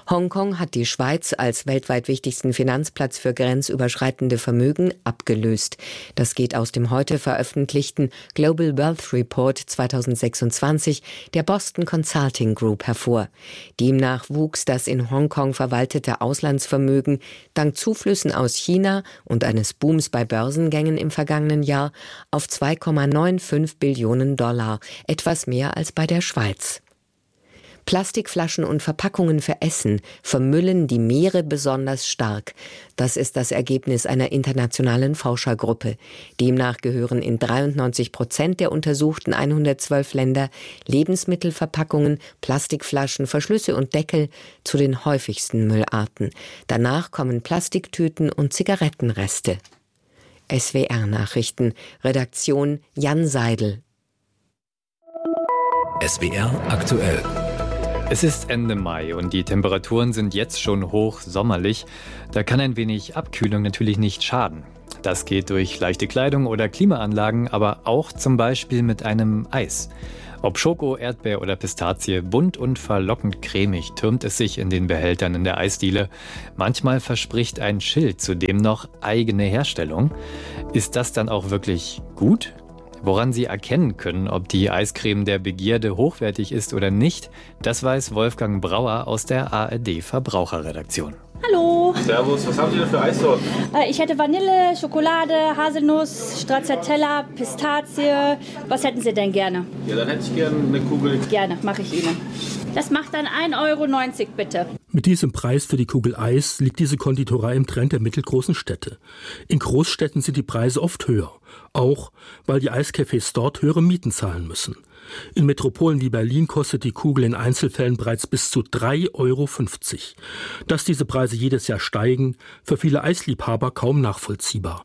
Hongkong hat die Schweiz als weltweit wichtigsten Finanzplatz für grenzüberschreitende Vermögen abgelöst. Das geht aus dem heute veröffentlichten Global Wealth Report 2026 der Boston Consulting Group hervor. Demnach wuchs das in Hongkong verwaltete Auslandsvermögen dank Zuflüssen aus China und eines Booms bei Börsengängen im vergangenen Jahr auf 2,95 Billionen $, etwas mehr als bei der Schweiz. Plastikflaschen und Verpackungen für Essen vermüllen die Meere besonders stark. Das ist das Ergebnis einer internationalen Forschergruppe. Demnach gehören in 93% der untersuchten 112 Länder Lebensmittelverpackungen, Plastikflaschen, Verschlüsse und Deckel zu den häufigsten Müllarten. Danach kommen Plastiktüten und Zigarettenreste. SWR-Nachrichten, Redaktion Jan Seidel. SWR aktuell. Es ist Ende Mai und die Temperaturen sind jetzt schon hoch sommerlich. Da kann ein wenig Abkühlung natürlich nicht schaden. Das geht durch leichte Kleidung oder Klimaanlagen, aber auch zum Beispiel mit einem Eis. Ob Schoko, Erdbeer oder Pistazie, bunt und verlockend cremig türmt es sich in den Behältern in der Eisdiele. Manchmal verspricht ein Schild zudem noch eigene Herstellung. Ist das dann auch wirklich gut? Woran Sie erkennen können, ob die Eiscreme der Begierde hochwertig ist oder nicht, das weiß Wolfgang Brauer aus der ARD-Verbraucherredaktion. Hallo. Servus, was haben Sie denn für Eissorten? Ich hätte Vanille, Schokolade, Haselnuss, Stracciatella, Pistazie. Was hätten Sie denn gerne? Ja, dann hätte ich gerne eine Kugel. Gerne, mache ich Ihnen. Das macht dann 1,90 € bitte. Mit diesem Preis für die Kugel Eis liegt diese Konditorei im Trend der mittelgroßen Städte. In Großstädten sind die Preise oft höher. Auch, weil die Eiscafés dort höhere Mieten zahlen müssen. In Metropolen wie Berlin kostet die Kugel in Einzelfällen bereits bis zu 3,50 €. Dass diese Preise jedes Jahr steigen, für viele Eisliebhaber kaum nachvollziehbar.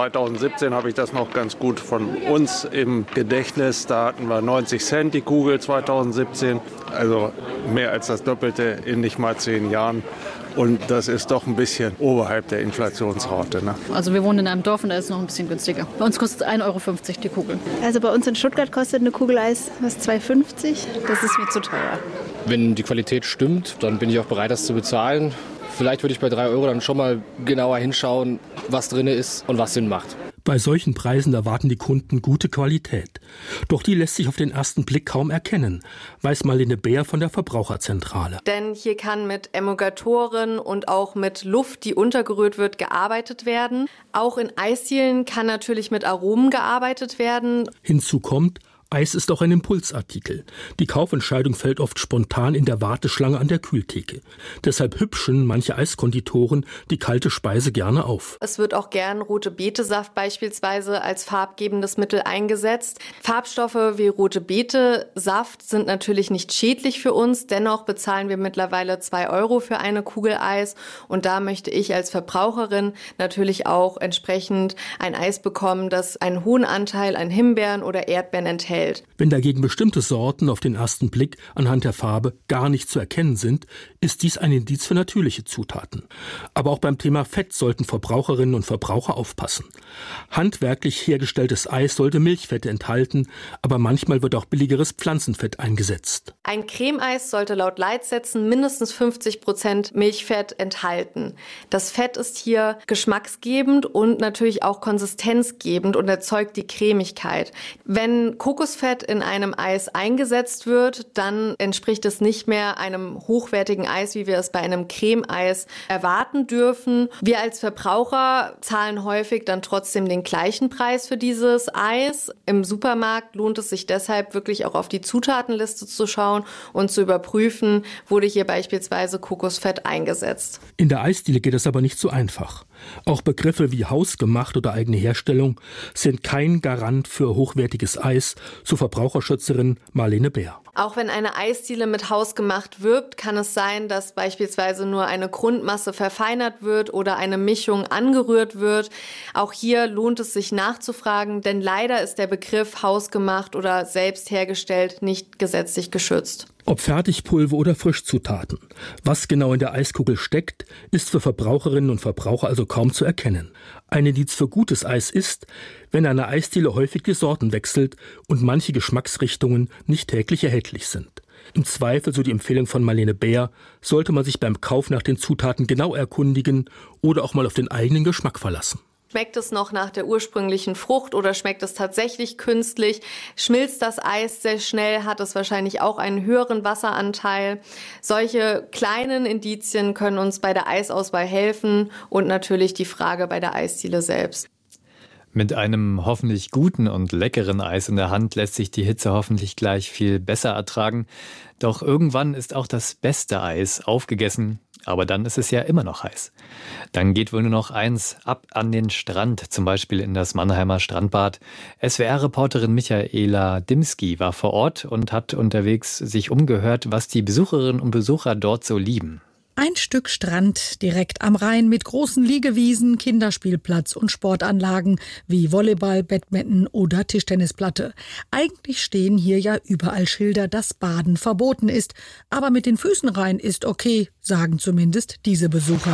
2017 habe ich das noch ganz gut von uns im Gedächtnis. Da hatten wir 90 Cent die Kugel 2017. Also mehr als das Doppelte in nicht mal 10 Jahren. Und das ist doch ein bisschen oberhalb der Inflationsrate. Ne? Also wir wohnen in einem Dorf und da ist es noch ein bisschen günstiger. Bei uns kostet 1,50 € die Kugel. Also bei uns in Stuttgart kostet eine Kugel Eis was 2,50 €. Das ist mir zu teuer. Wenn die Qualität stimmt, dann bin ich auch bereit, das zu bezahlen. Vielleicht würde ich bei 3 € dann schon mal genauer hinschauen, was drin ist und was Sinn macht. Bei solchen Preisen erwarten die Kunden gute Qualität. Doch die lässt sich auf den ersten Blick kaum erkennen, weiß Marlene Beer von der Verbraucherzentrale. Denn hier kann mit Emulgatoren und auch mit Luft, die untergerührt wird, gearbeitet werden. Auch in Eisdielen kann natürlich mit Aromen gearbeitet werden. Hinzu kommt, Eis ist auch ein Impulsartikel. Die Kaufentscheidung fällt oft spontan in der Warteschlange an der Kühltheke. Deshalb hübschen manche Eiskonditoren die kalte Speise gerne auf. Es wird auch gern rote Betesaft beispielsweise als farbgebendes Mittel eingesetzt. Farbstoffe wie rote Betesaft sind natürlich nicht schädlich für uns. Dennoch bezahlen wir mittlerweile 2 € für eine Kugel Eis. Und da möchte ich als Verbraucherin natürlich auch entsprechend ein Eis bekommen, das einen hohen Anteil an Himbeeren oder Erdbeeren enthält. Wenn dagegen bestimmte Sorten auf den ersten Blick anhand der Farbe gar nicht zu erkennen sind, ist dies ein Indiz für natürliche Zutaten. Aber auch beim Thema Fett sollten Verbraucherinnen und Verbraucher aufpassen. Handwerklich hergestelltes Eis sollte Milchfette enthalten, aber manchmal wird auch billigeres Pflanzenfett eingesetzt. Ein Cremeeis sollte laut Leitsätzen mindestens 50% Milchfett enthalten. Das Fett ist hier geschmacksgebend und natürlich auch konsistenzgebend und erzeugt die Cremigkeit. Wenn Kokosfett in einem Eis eingesetzt wird, dann entspricht es nicht mehr einem hochwertigen Eis, wie wir es bei einem Cremeeis erwarten dürfen. Wir als Verbraucher zahlen häufig dann trotzdem den gleichen Preis für dieses Eis. Im Supermarkt lohnt es sich deshalb wirklich auch auf die Zutatenliste zu schauen und zu überprüfen, wurde hier beispielsweise Kokosfett eingesetzt. In der Eisdiele geht es aber nicht so einfach. Auch Begriffe wie hausgemacht oder eigene Herstellung sind kein Garant für hochwertiges Eis, so Verbraucherschützerin Marlene Beer. Auch wenn eine Eisdiele mit hausgemacht wirbt, kann es sein, dass beispielsweise nur eine Grundmasse verfeinert wird oder eine Mischung angerührt wird. Auch hier lohnt es sich nachzufragen, denn leider ist der Begriff hausgemacht oder selbst hergestellt nicht gesetzlich geschützt. Ob Fertigpulver oder Frischzutaten. Was genau in der Eiskugel steckt, ist für Verbraucherinnen und Verbraucher also kaum zu erkennen. Ein Indiz für gutes Eis ist, wenn eine Eisdiele häufig die Sorten wechselt und manche Geschmacksrichtungen nicht täglich erhältlich sind. Im Zweifel, so die Empfehlung von Marlene Beer, sollte man sich beim Kauf nach den Zutaten genau erkundigen oder auch mal auf den eigenen Geschmack verlassen. Schmeckt es noch nach der ursprünglichen Frucht oder schmeckt es tatsächlich künstlich? Schmilzt das Eis sehr schnell? Hat es wahrscheinlich auch einen höheren Wasseranteil? Solche kleinen Indizien können uns bei der Eisauswahl helfen und natürlich die Frage bei der Eisdiele selbst. Mit einem hoffentlich guten und leckeren Eis in der Hand lässt sich die Hitze hoffentlich gleich viel besser ertragen. Doch irgendwann ist auch das beste Eis aufgegessen. Aber dann ist es ja immer noch heiß. Dann geht wohl nur noch eins: ab an den Strand, zum Beispiel in das Mannheimer Strandbad. SWR-Reporterin Michaela Dimski war vor Ort und hat unterwegs sich umgehört, was die Besucherinnen und Besucher dort so lieben. Ein Stück Strand direkt am Rhein mit großen Liegewiesen, Kinderspielplatz und Sportanlagen wie Volleyball, Badminton oder Tischtennisplatte. Eigentlich stehen hier ja überall Schilder, dass Baden verboten ist. Aber mit den Füßen rein ist okay, sagen zumindest diese Besucher.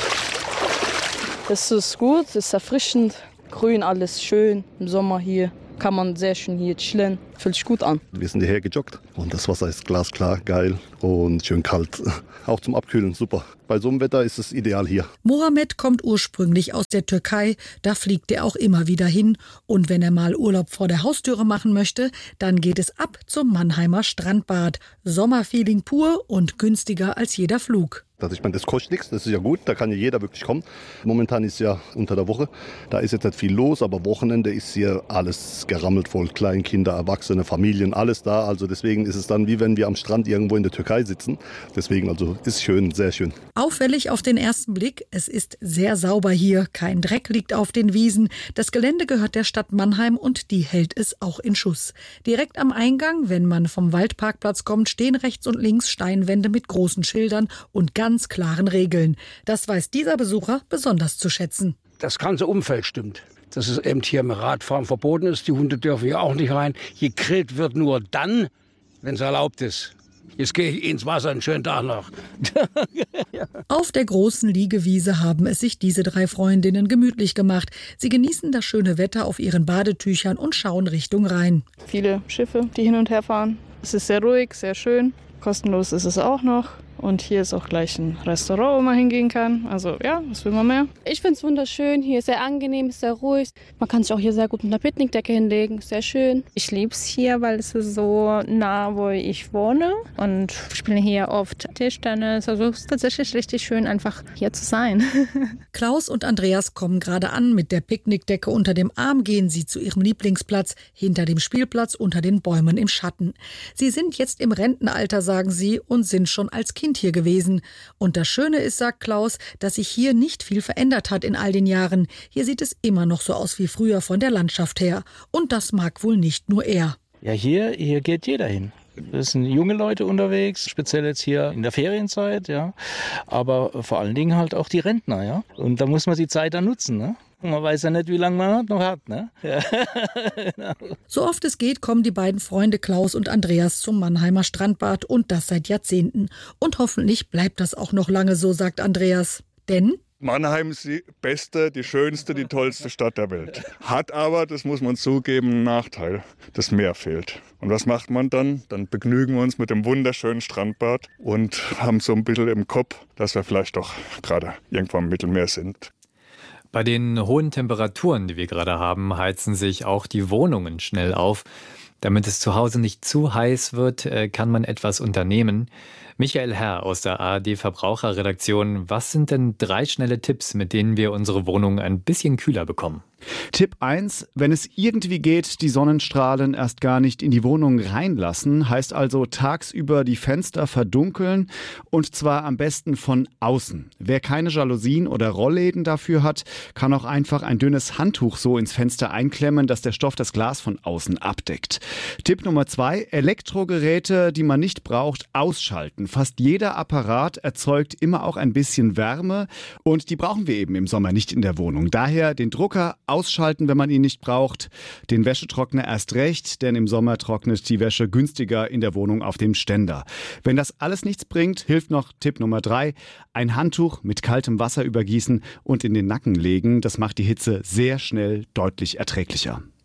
Es ist gut, es ist erfrischend, grün, alles schön im Sommer hier. Kann man sehr schön hier chillen, fühlt sich gut an. Wir sind hierher gejoggt und das Wasser ist glasklar, geil und schön kalt. Auch zum Abkühlen, super. Bei so einem Wetter ist es ideal hier. Mohammed kommt ursprünglich aus der Türkei, da fliegt er auch immer wieder hin. Und wenn er mal Urlaub vor der Haustüre machen möchte, dann geht es ab zum Mannheimer Strandbad. Sommerfeeling pur und günstiger als jeder Flug. Ich meine, das kostet nichts, das ist ja gut, da kann ja jeder wirklich kommen. Momentan ist ja unter der Woche, da ist jetzt nicht viel los, aber Wochenende ist hier alles gerammelt voll. Kleinkinder, Erwachsene, Familien, alles da. Also deswegen ist es dann wie wenn wir am Strand irgendwo in der Türkei sitzen. Deswegen also ist schön, sehr schön. Auffällig auf den ersten Blick, es ist sehr sauber hier. Kein Dreck liegt auf den Wiesen. Das Gelände gehört der Stadt Mannheim und die hält es auch in Schuss. Direkt am Eingang, wenn man vom Waldparkplatz kommt, stehen rechts und links Steinwände mit großen Schildern und ganz klaren Regeln. Das weiß dieser Besucher besonders zu schätzen. Das ganze Umfeld stimmt. Dass es eben hier im Radfahren verboten ist. Die Hunde dürfen hier auch nicht rein. Gegrillt wird nur dann, wenn es erlaubt ist. Jetzt gehe ich ins Wasser, einen schönen Tag noch. Auf der großen Liegewiese haben es sich diese 3 Freundinnen gemütlich gemacht. Sie genießen das schöne Wetter auf ihren Badetüchern und schauen Richtung Rhein. Viele Schiffe, die hin und her fahren. Es ist sehr ruhig, sehr schön. Kostenlos ist es auch noch. Und hier ist auch gleich ein Restaurant, wo man hingehen kann. Also ja, was will man mehr? Ich finde es wunderschön. Hier ist sehr angenehm, ist sehr ruhig. Man kann sich auch hier sehr gut mit einer Picknickdecke hinlegen. Sehr schön. Ich liebe es hier, weil es ist so nah, wo ich wohne. Und spiele hier oft Tischtennis. Also es ist tatsächlich richtig schön, einfach hier zu sein. Klaus und Andreas kommen gerade an. Mit der Picknickdecke unter dem Arm gehen sie zu ihrem Lieblingsplatz, hinter dem Spielplatz, unter den Bäumen im Schatten. Sie sind jetzt im Rentenalter, sagen sie, und sind schon als Kind hier gewesen. Und das Schöne ist, sagt Klaus, dass sich hier nicht viel verändert hat in all den Jahren. Hier sieht es immer noch so aus wie früher von der Landschaft her. Und das mag wohl nicht nur er. Ja, hier geht jeder hin. Es sind junge Leute unterwegs, speziell jetzt hier in der Ferienzeit, ja. Aber vor allen Dingen halt auch die Rentner, ja. Und da muss man die Zeit dann nutzen, ne? Man weiß ja nicht, wie lange man noch hat, ne? Ja. Genau. So oft es geht, kommen die beiden Freunde Klaus und Andreas zum Mannheimer Strandbad und das seit Jahrzehnten. Und hoffentlich bleibt das auch noch lange so, sagt Andreas. Denn Mannheim ist die beste, die schönste, die tollste Stadt der Welt. Hat aber, das muss man zugeben, einen Nachteil. Das Meer fehlt. Und was macht man dann? Dann begnügen wir uns mit dem wunderschönen Strandbad und haben so ein bisschen im Kopf, dass wir vielleicht doch gerade irgendwo am Mittelmeer sind. Bei den hohen Temperaturen, die wir gerade haben, heizen sich auch die Wohnungen schnell auf. Damit es zu Hause nicht zu heiß wird, kann man etwas unternehmen. Michael Herr aus der ARD Verbraucherredaktion, was sind denn 3 schnelle Tipps, mit denen wir unsere Wohnung ein bisschen kühler bekommen? Tipp 1, wenn es irgendwie geht, die Sonnenstrahlen erst gar nicht in die Wohnung reinlassen, heißt also tagsüber die Fenster verdunkeln und zwar am besten von außen. Wer keine Jalousien oder Rollläden dafür hat, kann auch einfach ein dünnes Handtuch so ins Fenster einklemmen, dass der Stoff das Glas von außen abdeckt. Tipp Nummer 2, Elektrogeräte, die man nicht braucht, ausschalten. Fast jeder Apparat erzeugt immer auch ein bisschen Wärme und die brauchen wir eben im Sommer nicht in der Wohnung. Daher den Drucker ausschalten, wenn man ihn nicht braucht. Den Wäschetrockner erst recht, denn im Sommer trocknet die Wäsche günstiger in der Wohnung auf dem Ständer. Wenn das alles nichts bringt, hilft noch Tipp Nummer 3, ein Handtuch mit kaltem Wasser übergießen und in den Nacken legen. Das macht die Hitze sehr schnell deutlich erträglicher.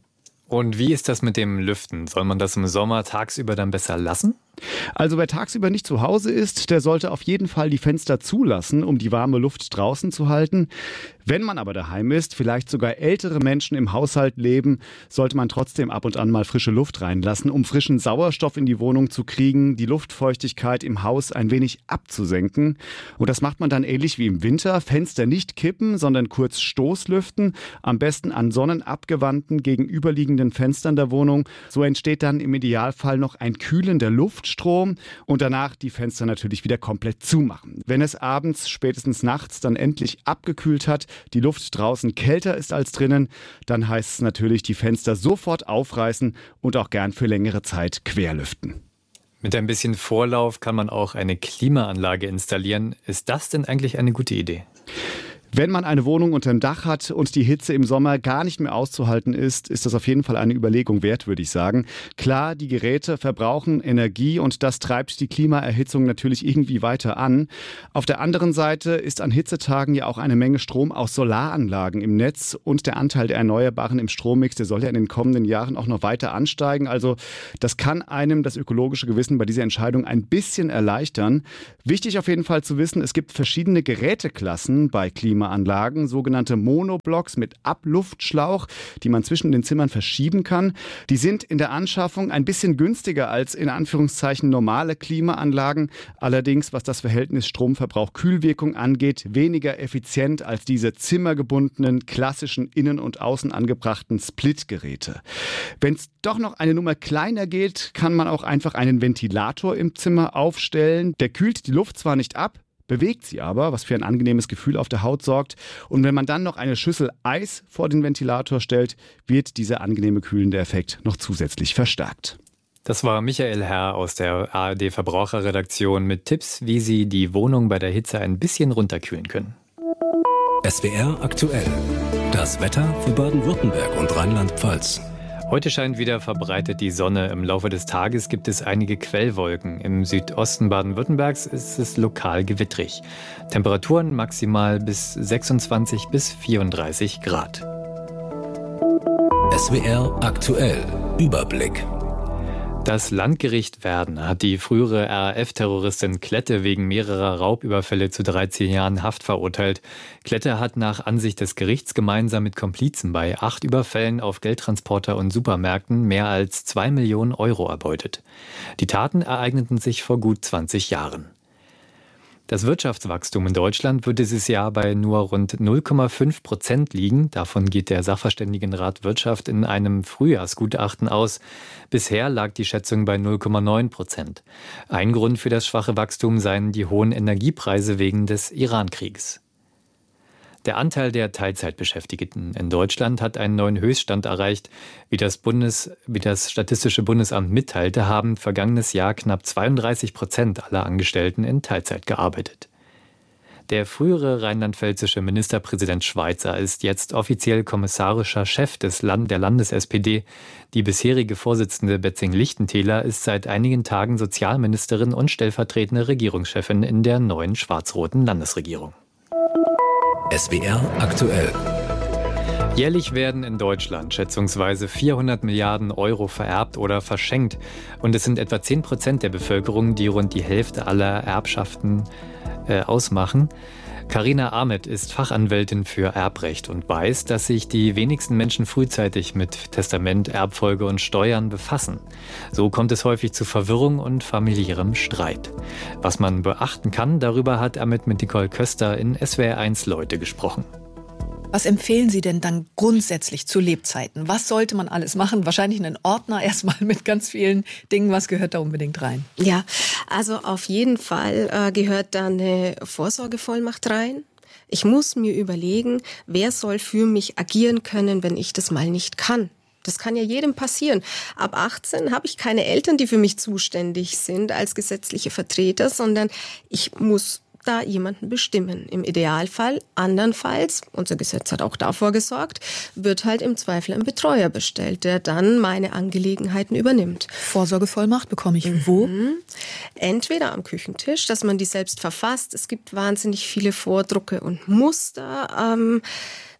Und wie ist das mit dem Lüften? Soll man das im Sommer tagsüber dann besser lassen? Also wer tagsüber nicht zu Hause ist, der sollte auf jeden Fall die Fenster zulassen, um die warme Luft draußen zu halten. Wenn man aber daheim ist, vielleicht sogar ältere Menschen im Haushalt leben, sollte man trotzdem ab und an mal frische Luft reinlassen, um frischen Sauerstoff in die Wohnung zu kriegen, die Luftfeuchtigkeit im Haus ein wenig abzusenken. Und das macht man dann ähnlich wie im Winter. Fenster nicht kippen, sondern kurz Stoßlüften, am besten an sonnenabgewandten gegenüberliegenden Fenstern der Wohnung. So entsteht dann im Idealfall noch ein kühlender Luftstrom und danach die Fenster natürlich wieder komplett zumachen. Wenn es abends, spätestens nachts dann endlich abgekühlt hat, die Luft draußen kälter ist als drinnen, dann heißt es natürlich, die Fenster sofort aufreißen und auch gern für längere Zeit querlüften. Mit ein bisschen Vorlauf kann man auch eine Klimaanlage installieren. Ist das denn eigentlich eine gute Idee? Wenn man eine Wohnung unterm Dach hat und die Hitze im Sommer gar nicht mehr auszuhalten ist, ist das auf jeden Fall eine Überlegung wert, würde ich sagen. Klar, die Geräte verbrauchen Energie und das treibt die Klimaerhitzung natürlich irgendwie weiter an. Auf der anderen Seite ist an Hitzetagen ja auch eine Menge Strom aus Solaranlagen im Netz und der Anteil der Erneuerbaren im Strommix, der soll ja in den kommenden Jahren auch noch weiter ansteigen. Also das kann einem das ökologische Gewissen bei dieser Entscheidung ein bisschen erleichtern. Wichtig auf jeden Fall zu wissen, es gibt verschiedene Geräteklassen bei Klimaanlagen, sogenannte Monoblocks mit Abluftschlauch, die man zwischen den Zimmern verschieben kann. Die sind in der Anschaffung ein bisschen günstiger als in Anführungszeichen normale Klimaanlagen. Allerdings, was das Verhältnis Stromverbrauch-Kühlwirkung angeht, weniger effizient als diese zimmergebundenen, klassischen innen und außen angebrachten Splitgeräte. Wenn es doch noch eine Nummer kleiner geht, kann man auch einfach einen Ventilator im Zimmer aufstellen. Der kühlt die Luft zwar nicht ab, bewegt sie aber, was für ein angenehmes Gefühl auf der Haut sorgt. Und wenn man dann noch eine Schüssel Eis vor den Ventilator stellt, wird dieser angenehme kühlende Effekt noch zusätzlich verstärkt. Das war Michael Herr aus der ARD Verbraucherredaktion mit Tipps, wie Sie die Wohnung bei der Hitze ein bisschen runterkühlen können. SWR aktuell. Das Wetter für Baden-Württemberg und Rheinland-Pfalz. Heute scheint wieder verbreitet die Sonne. Im Laufe des Tages gibt es einige Quellwolken. Im Südosten Baden-Württembergs ist es lokal gewittrig. Temperaturen maximal bis 26 bis 34 Grad. SWR aktuell. Überblick. Das Landgericht Werden hat die frühere RAF-Terroristin Klette wegen mehrerer Raubüberfälle zu 13 Jahren Haft verurteilt. Klette hat nach Ansicht des Gerichts gemeinsam mit Komplizen bei 8 Überfällen auf Geldtransporter und Supermärkten mehr als 2 Millionen Euro erbeutet. Die Taten ereigneten sich vor gut 20 Jahren. Das Wirtschaftswachstum in Deutschland wird dieses Jahr bei nur rund 0,5% liegen. Davon geht der Sachverständigenrat Wirtschaft in einem Frühjahrsgutachten aus. Bisher lag die Schätzung bei 0,9%. Ein Grund für das schwache Wachstum seien die hohen Energiepreise wegen des Iran-Kriegs. Der Anteil der Teilzeitbeschäftigten in Deutschland hat einen neuen Höchststand erreicht. Wie das Statistische Bundesamt mitteilte, haben vergangenes Jahr knapp 32% aller Angestellten in Teilzeit gearbeitet. Der frühere rheinland-pfälzische Ministerpräsident Schweizer ist jetzt offiziell kommissarischer Chef der Landes-SPD. Die bisherige Vorsitzende Betzing-Lichtentäler ist seit einigen Tagen Sozialministerin und stellvertretende Regierungschefin in der neuen schwarz-roten Landesregierung. SWR aktuell. Jährlich werden in Deutschland schätzungsweise 400 Milliarden Euro vererbt oder verschenkt. Und es sind etwa 10% der Bevölkerung, die rund die Hälfte aller Erbschaften ausmachen. Carina Ahmed ist Fachanwältin für Erbrecht und weiß, dass sich die wenigsten Menschen frühzeitig mit Testament, Erbfolge und Steuern befassen. So kommt es häufig zu Verwirrung und familiärem Streit. Was man beachten kann, darüber hat Ahmed mit Nicole Köster in SWR1 Leute gesprochen. Was empfehlen Sie denn dann grundsätzlich zu Lebzeiten? Was sollte man alles machen? Wahrscheinlich einen Ordner erstmal mit ganz vielen Dingen. Was gehört da unbedingt rein? Ja, also auf jeden Fall gehört da eine Vorsorgevollmacht rein. Ich muss mir überlegen, wer soll für mich agieren können, wenn ich das mal nicht kann. Das kann ja jedem passieren. Ab 18 habe ich keine Eltern, die für mich zuständig sind als gesetzliche Vertreter, sondern ich muss da jemanden bestimmen. Im Idealfall, andernfalls, unser Gesetz hat auch davor gesorgt, wird halt im Zweifel ein Betreuer bestellt, der dann meine Angelegenheiten übernimmt. Vorsorgevollmacht bekomme ich wo? Entweder am Küchentisch, dass man die selbst verfasst. Es gibt wahnsinnig viele Vordrucke und Muster.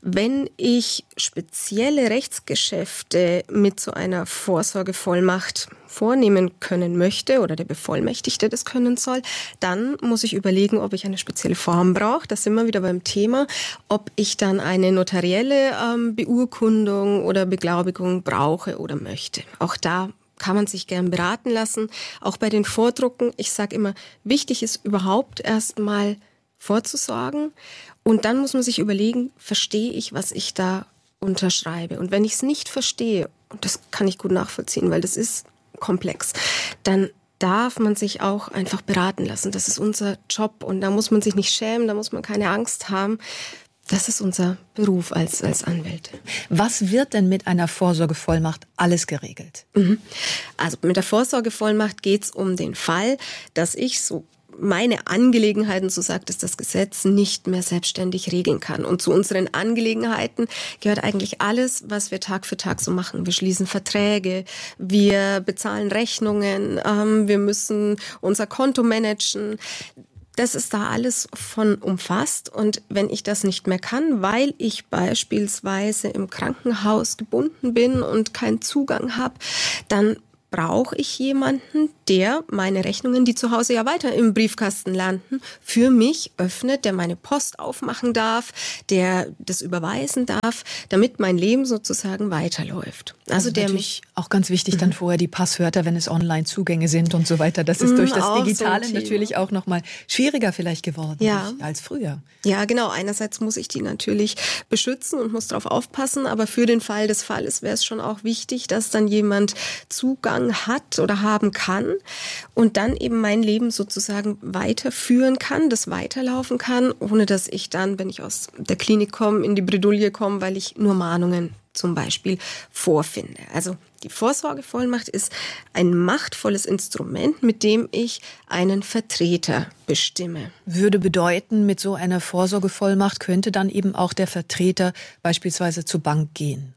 Wenn ich spezielle Rechtsgeschäfte mit so einer Vorsorgevollmacht vornehmen können möchte oder der Bevollmächtigte das können soll, dann muss ich überlegen, ob ich eine spezielle Form brauche. Da sind wir wieder beim Thema, ob ich dann eine notarielle Beurkundung oder Beglaubigung brauche oder möchte. Auch da kann man sich gern beraten lassen. Auch bei den Vordrucken, ich sage immer, wichtig ist überhaupt erstmal vorzusorgen und dann muss man sich überlegen, verstehe ich, was ich da unterschreibe? Und wenn ich es nicht verstehe, und das kann ich gut nachvollziehen, weil das ist komplex, dann darf man sich auch einfach beraten lassen. Das ist unser Job und da muss man sich nicht schämen, da muss man keine Angst haben. Das ist unser Beruf als Anwälte. Was wird denn mit einer Vorsorgevollmacht alles geregelt? Also mit der Vorsorgevollmacht geht es um den Fall, dass ich so meine Angelegenheiten, so sagt es das Gesetz, nicht mehr selbstständig regeln kann. Und zu unseren Angelegenheiten gehört eigentlich alles, was wir Tag für Tag so machen. Wir schließen Verträge, wir bezahlen Rechnungen, wir müssen unser Konto managen. Das ist da alles von umfasst. Und wenn ich das nicht mehr kann, weil ich beispielsweise im Krankenhaus gebunden bin und keinen Zugang habe, dann brauche ich jemanden, der meine Rechnungen, die zu Hause ja weiter im Briefkasten landen, für mich öffnet, der meine Post aufmachen darf, der das überweisen darf, damit mein Leben sozusagen weiterläuft. Also der mich auch ganz wichtig dann vorher die Passwörter, wenn es Online-Zugänge sind und so weiter. Das ist durch das Digitale so natürlich auch noch mal schwieriger vielleicht geworden als früher. Ja, genau. Einerseits muss ich die natürlich beschützen und muss darauf aufpassen, aber für den Fall des Falles wäre es schon auch wichtig, dass dann jemand Zugang hat oder haben kann und dann eben mein Leben sozusagen weiterführen kann, das weiterlaufen kann, ohne dass ich dann, wenn ich aus der Klinik komme, in die Bredouille komme, weil ich nur Mahnungen zum Beispiel vorfinde. Also die Vorsorgevollmacht ist ein machtvolles Instrument, mit dem ich einen Vertreter bestimme. Würde bedeuten, mit so einer Vorsorgevollmacht könnte dann eben auch der Vertreter beispielsweise zur Bank gehen.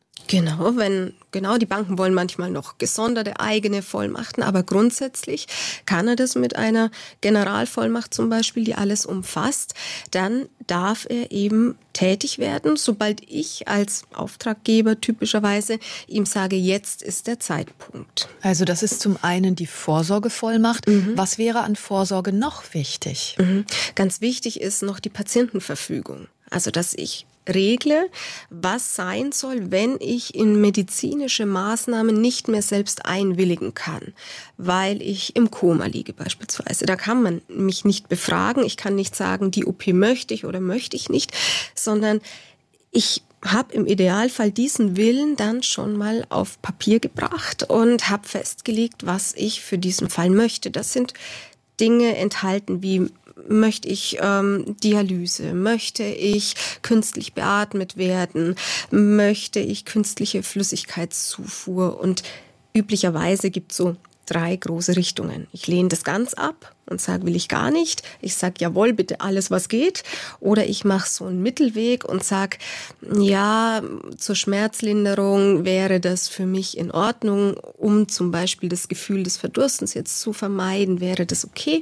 Genau, die Banken wollen manchmal noch gesonderte eigene Vollmachten, aber grundsätzlich kann er das mit einer Generalvollmacht zum Beispiel, die alles umfasst, dann darf er eben tätig werden, sobald ich als Auftraggeber typischerweise ihm sage, jetzt ist der Zeitpunkt. Also das ist zum einen die Vorsorgevollmacht. Was wäre an Vorsorge noch wichtig? Ganz wichtig ist noch die Patientenverfügung. Also dass ich regle, was sein soll, wenn ich in medizinische Maßnahmen nicht mehr selbst einwilligen kann, weil ich im Koma liege beispielsweise. Da kann man mich nicht befragen, ich kann nicht sagen, die OP möchte ich oder möchte ich nicht, sondern ich habe im Idealfall diesen Willen dann schon mal auf Papier gebracht und habe festgelegt, was ich für diesen Fall möchte. Das sind Dinge enthalten wie: Möchte ich Dialyse? Möchte ich künstlich beatmet werden? Möchte ich künstliche Flüssigkeitszufuhr? Und üblicherweise gibt es so 3 große Richtungen. Ich lehne das ganz ab und sage, will ich gar nicht. Ich sage, jawohl, bitte alles, was geht. Oder ich mache so einen Mittelweg und sage, ja, zur Schmerzlinderung wäre das für mich in Ordnung, um zum Beispiel das Gefühl des Verdurstens jetzt zu vermeiden, wäre das okay.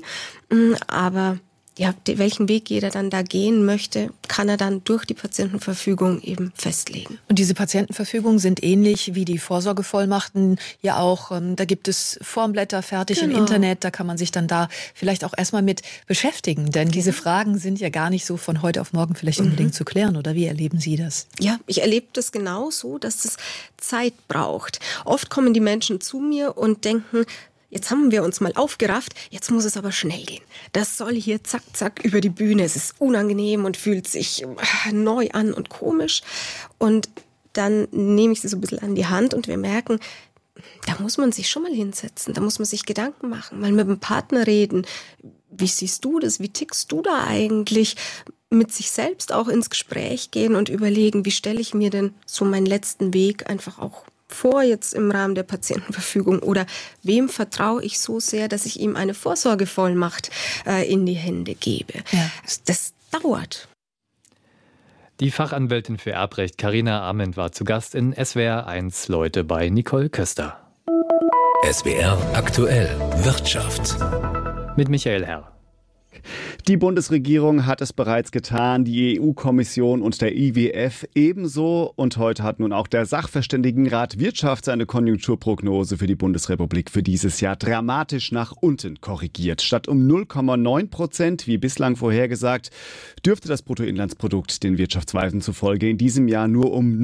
Aber ja, welchen Weg jeder dann da gehen möchte, kann er dann durch die Patientenverfügung eben festlegen. Und diese Patientenverfügungen sind ähnlich wie die Vorsorgevollmachten ja auch. Da gibt es Formblätter fertig im Internet, da kann man sich dann da vielleicht auch erstmal mit beschäftigen. Denn diese Fragen sind ja gar nicht so von heute auf morgen vielleicht unbedingt zu klären. Oder wie erleben Sie das? Ja, ich erlebe das genauso, dass es Zeit braucht. Oft kommen die Menschen zu mir und denken, jetzt haben wir uns mal aufgerafft, jetzt muss es aber schnell gehen. Das soll hier zack, zack über die Bühne. Es ist unangenehm und fühlt sich neu an und komisch. Und dann nehme ich sie so ein bisschen an die Hand und wir merken, da muss man sich schon mal hinsetzen, da muss man sich Gedanken machen, mal mit dem Partner reden. Wie siehst du das? Wie tickst du da eigentlich? Mit sich selbst auch ins Gespräch gehen und überlegen, wie stelle ich mir denn so meinen letzten Weg einfach auch vor, jetzt im Rahmen der Patientenverfügung, oder wem vertraue ich so sehr, dass ich ihm eine Vorsorgevollmacht in die Hände gebe. Ja. Das dauert. Die Fachanwältin für Erbrecht Carina Arment war zu Gast in SWR 1 Leute bei Nicole Köster. SWR aktuell Wirtschaft. Mit Michael Herr. Die Bundesregierung hat es bereits getan, die EU-Kommission und der IWF ebenso. Und heute hat nun auch der Sachverständigenrat Wirtschaft seine Konjunkturprognose für die Bundesrepublik für dieses Jahr dramatisch nach unten korrigiert. Statt um 0,9%, wie bislang vorhergesagt, dürfte das Bruttoinlandsprodukt den Wirtschaftsweisen zufolge in diesem Jahr nur um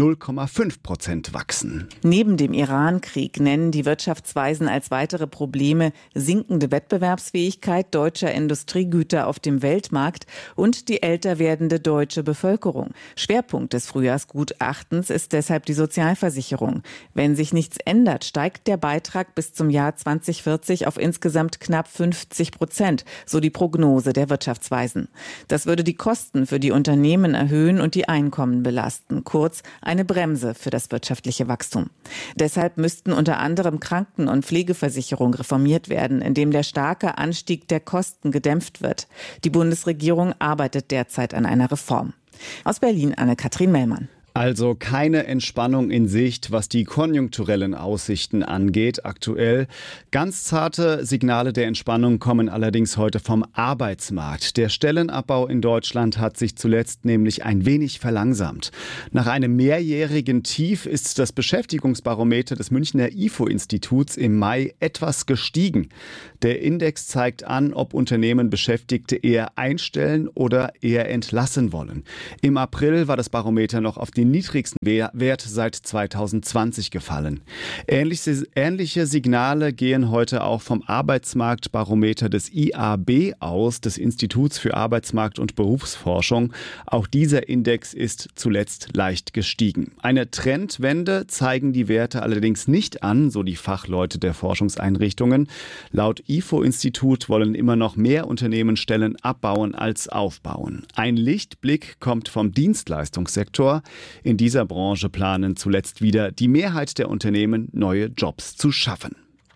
0,5% wachsen. Neben dem Iran-Krieg nennen die Wirtschaftsweisen als weitere Probleme sinkende Wettbewerbsfähigkeit deutscher Industriegüter auf dem Weltmarkt und die älter werdende deutsche Bevölkerung. Schwerpunkt des Frühjahrsgutachtens ist deshalb die Sozialversicherung. Wenn sich nichts ändert, steigt der Beitrag bis zum Jahr 2040 auf insgesamt knapp 50%, so die Prognose der Wirtschaftsweisen. Das würde die Kosten für die Unternehmen erhöhen und die Einkommen belasten. Kurz, eine Bremse für das wirtschaftliche Wachstum. Deshalb müssten unter anderem Kranken- und Pflegeversicherung reformiert werden, indem der starke Anstieg der Kosten gedämpft wird. Die Bundesregierung arbeitet derzeit an einer Reform. Aus Berlin Anne-Kathrin Mellmann. Also keine Entspannung in Sicht, was die konjunkturellen Aussichten angeht aktuell. Ganz zarte Signale der Entspannung kommen allerdings heute vom Arbeitsmarkt. Der Stellenabbau in Deutschland hat sich zuletzt nämlich ein wenig verlangsamt. Nach einem mehrjährigen Tief ist das Beschäftigungsbarometer des Münchner IFO-Instituts im Mai etwas gestiegen. Der Index zeigt an, ob Unternehmen Beschäftigte eher einstellen oder eher entlassen wollen. Im April war das Barometer noch auf den niedrigsten Wert seit 2020 gefallen. Ähnliche Signale gehen heute auch vom Arbeitsmarktbarometer des IAB aus, des Instituts für Arbeitsmarkt- und Berufsforschung. Auch dieser Index ist zuletzt leicht gestiegen. Eine Trendwende zeigen die Werte allerdings nicht an, so die Fachleute der Forschungseinrichtungen. Laut IFO-Institut wollen immer noch mehr Unternehmen Stellen abbauen als aufbauen. Ein Lichtblick kommt vom Dienstleistungssektor. In dieser Branche planen zuletzt wieder die Mehrheit der Unternehmen, neue Jobs zu schaffen.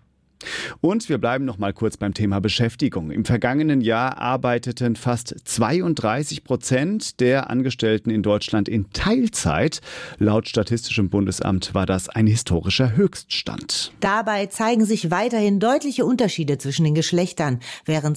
Und wir bleiben noch mal kurz beim Thema Beschäftigung. Im vergangenen Jahr arbeiteten fast 32% der Angestellten in Deutschland in Teilzeit. Laut Statistischem Bundesamt war das ein historischer Höchststand. Dabei zeigen sich weiterhin deutliche Unterschiede zwischen den Geschlechtern. Während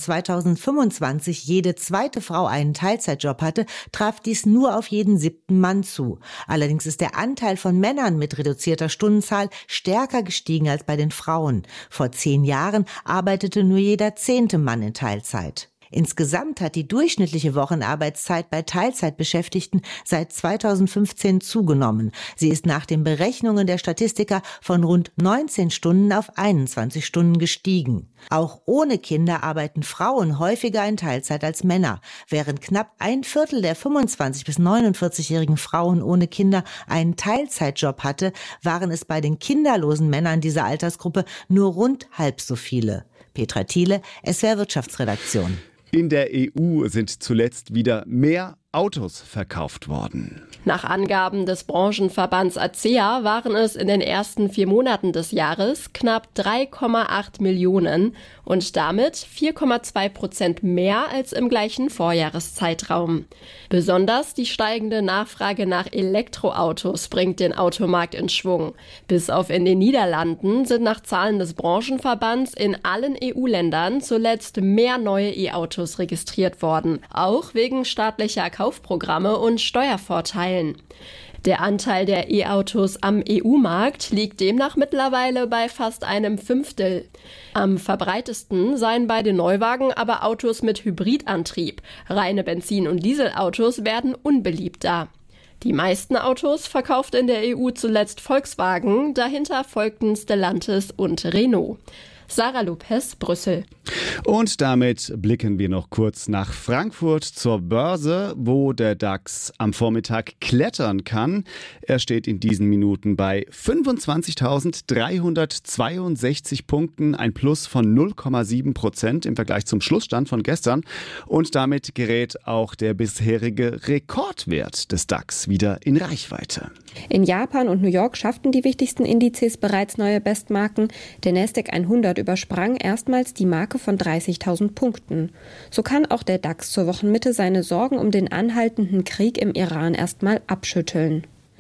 2025 jede zweite Frau einen Teilzeitjob hatte, traf dies nur auf jeden 7. Mann zu. Allerdings ist der Anteil von Männern mit reduzierter Stundenzahl stärker gestiegen als bei den Frauen. Vor 10 Jahren arbeitete nur jeder 10. Mann in Teilzeit. Insgesamt hat die durchschnittliche Wochenarbeitszeit bei Teilzeitbeschäftigten seit 2015 zugenommen. Sie ist nach den Berechnungen der Statistiker von rund 19 Stunden auf 21 Stunden gestiegen. Auch ohne Kinder arbeiten Frauen häufiger in Teilzeit als Männer. Während knapp 1/4 der 25- bis 49-jährigen Frauen ohne Kinder einen Teilzeitjob hatte, waren es bei den kinderlosen Männern dieser Altersgruppe nur rund halb so viele. Petra Thiele, SWR Wirtschaftsredaktion. In der EU sind zuletzt wieder mehr Autos verkauft worden. Nach Angaben des Branchenverbands ACEA waren es in den ersten 4 Monaten des Jahres knapp 3,8 Millionen und damit 4,2% mehr als im gleichen Vorjahreszeitraum. Besonders die steigende Nachfrage nach Elektroautos bringt den Automarkt in Schwung. Bis auf in den Niederlanden sind nach Zahlen des Branchenverbands in allen EU-Ländern zuletzt mehr neue E-Autos registriert worden, auch wegen staatlicher Kaufprogramme und Steuervorteilen. Der Anteil der E-Autos am EU-Markt liegt demnach mittlerweile bei fast 1/5. Am verbreitesten seien bei den Neuwagen aber Autos mit Hybridantrieb. Reine Benzin- und Dieselautos werden unbeliebter. Die meisten Autos verkauft in der EU zuletzt Volkswagen, dahinter folgten Stellantis und Renault. Sarah Lopez, Brüssel. Und damit blicken wir noch kurz nach Frankfurt zur Börse, wo der DAX am Vormittag klettern kann. Er steht in diesen Minuten bei 25.362 Punkten, ein Plus von 0,7% im Vergleich zum Schlussstand von gestern. Und damit gerät auch der bisherige Rekordwert des DAX wieder in Reichweite. In Japan und New York schafften die wichtigsten Indizes bereits neue Bestmarken. Der Nasdaq 100 übersprang erstmals die Marke von 30.000 Punkten. So kann auch der DAX zur Wochenmitte seine Sorgen um den anhaltenden Krieg im Iran erstmal abschütteln.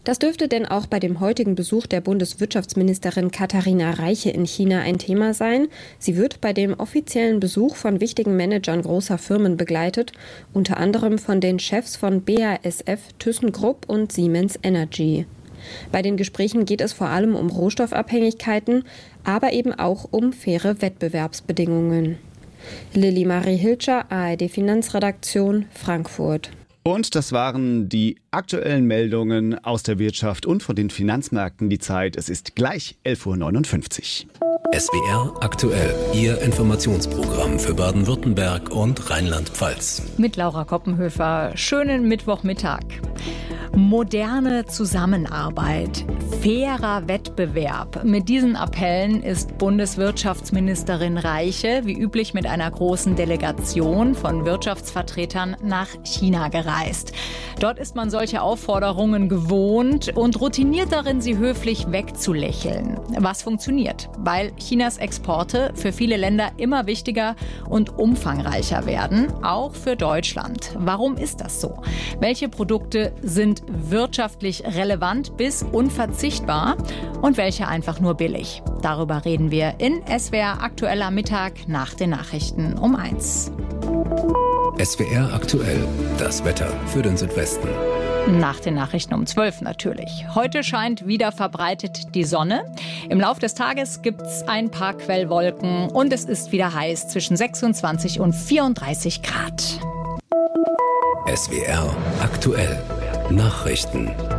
Das dürfte denn auch bei dem heutigen Besuch der Bundeswirtschaftsministerin Katharina Reiche in China ein Thema sein. Sie wird bei dem offiziellen Besuch von wichtigen Managern großer Firmen begleitet, unter anderem von den Chefs von BASF, ThyssenKrupp und Siemens Energy. Bei den Gesprächen geht es vor allem um Rohstoffabhängigkeiten, aber eben auch um faire Wettbewerbsbedingungen. Lilly Marie Hilscher, ARD Finanzredaktion, Frankfurt. Und das waren die aktuellen Meldungen aus der Wirtschaft und von den Finanzmärkten. Die Zeit, es ist gleich 11.59 Uhr. SWR aktuell, Ihr Informationsprogramm für Baden-Württemberg und Rheinland-Pfalz. Mit Laura Koppenhöfer. Schönen Mittwochmittag. Moderne Zusammenarbeit, fairer Wettbewerb. Mit diesen Appellen ist Bundeswirtschaftsministerin Reiche wie üblich mit einer großen Delegation von Wirtschaftsvertretern nach China gereist. Dort ist man solche Aufforderungen gewohnt und routiniert darin, sie höflich wegzulächeln. Was funktioniert, weil Chinas Exporte für viele Länder immer wichtiger und umfangreicher werden, auch für Deutschland. Warum ist das so? Welche Produkte sind wirtschaftlich relevant bis unverzichtbar und welche einfach nur billig? Darüber reden wir in SWR aktuell am Mittag nach den Nachrichten um 1. SWR aktuell, das Wetter für den Südwesten. Nach den Nachrichten um 12 natürlich. Heute scheint wieder verbreitet die Sonne. Im Lauf des Tages gibt es ein paar Quellwolken und es ist wieder heiß zwischen 26 und 34 Grad. SWR aktuell. Nachrichten.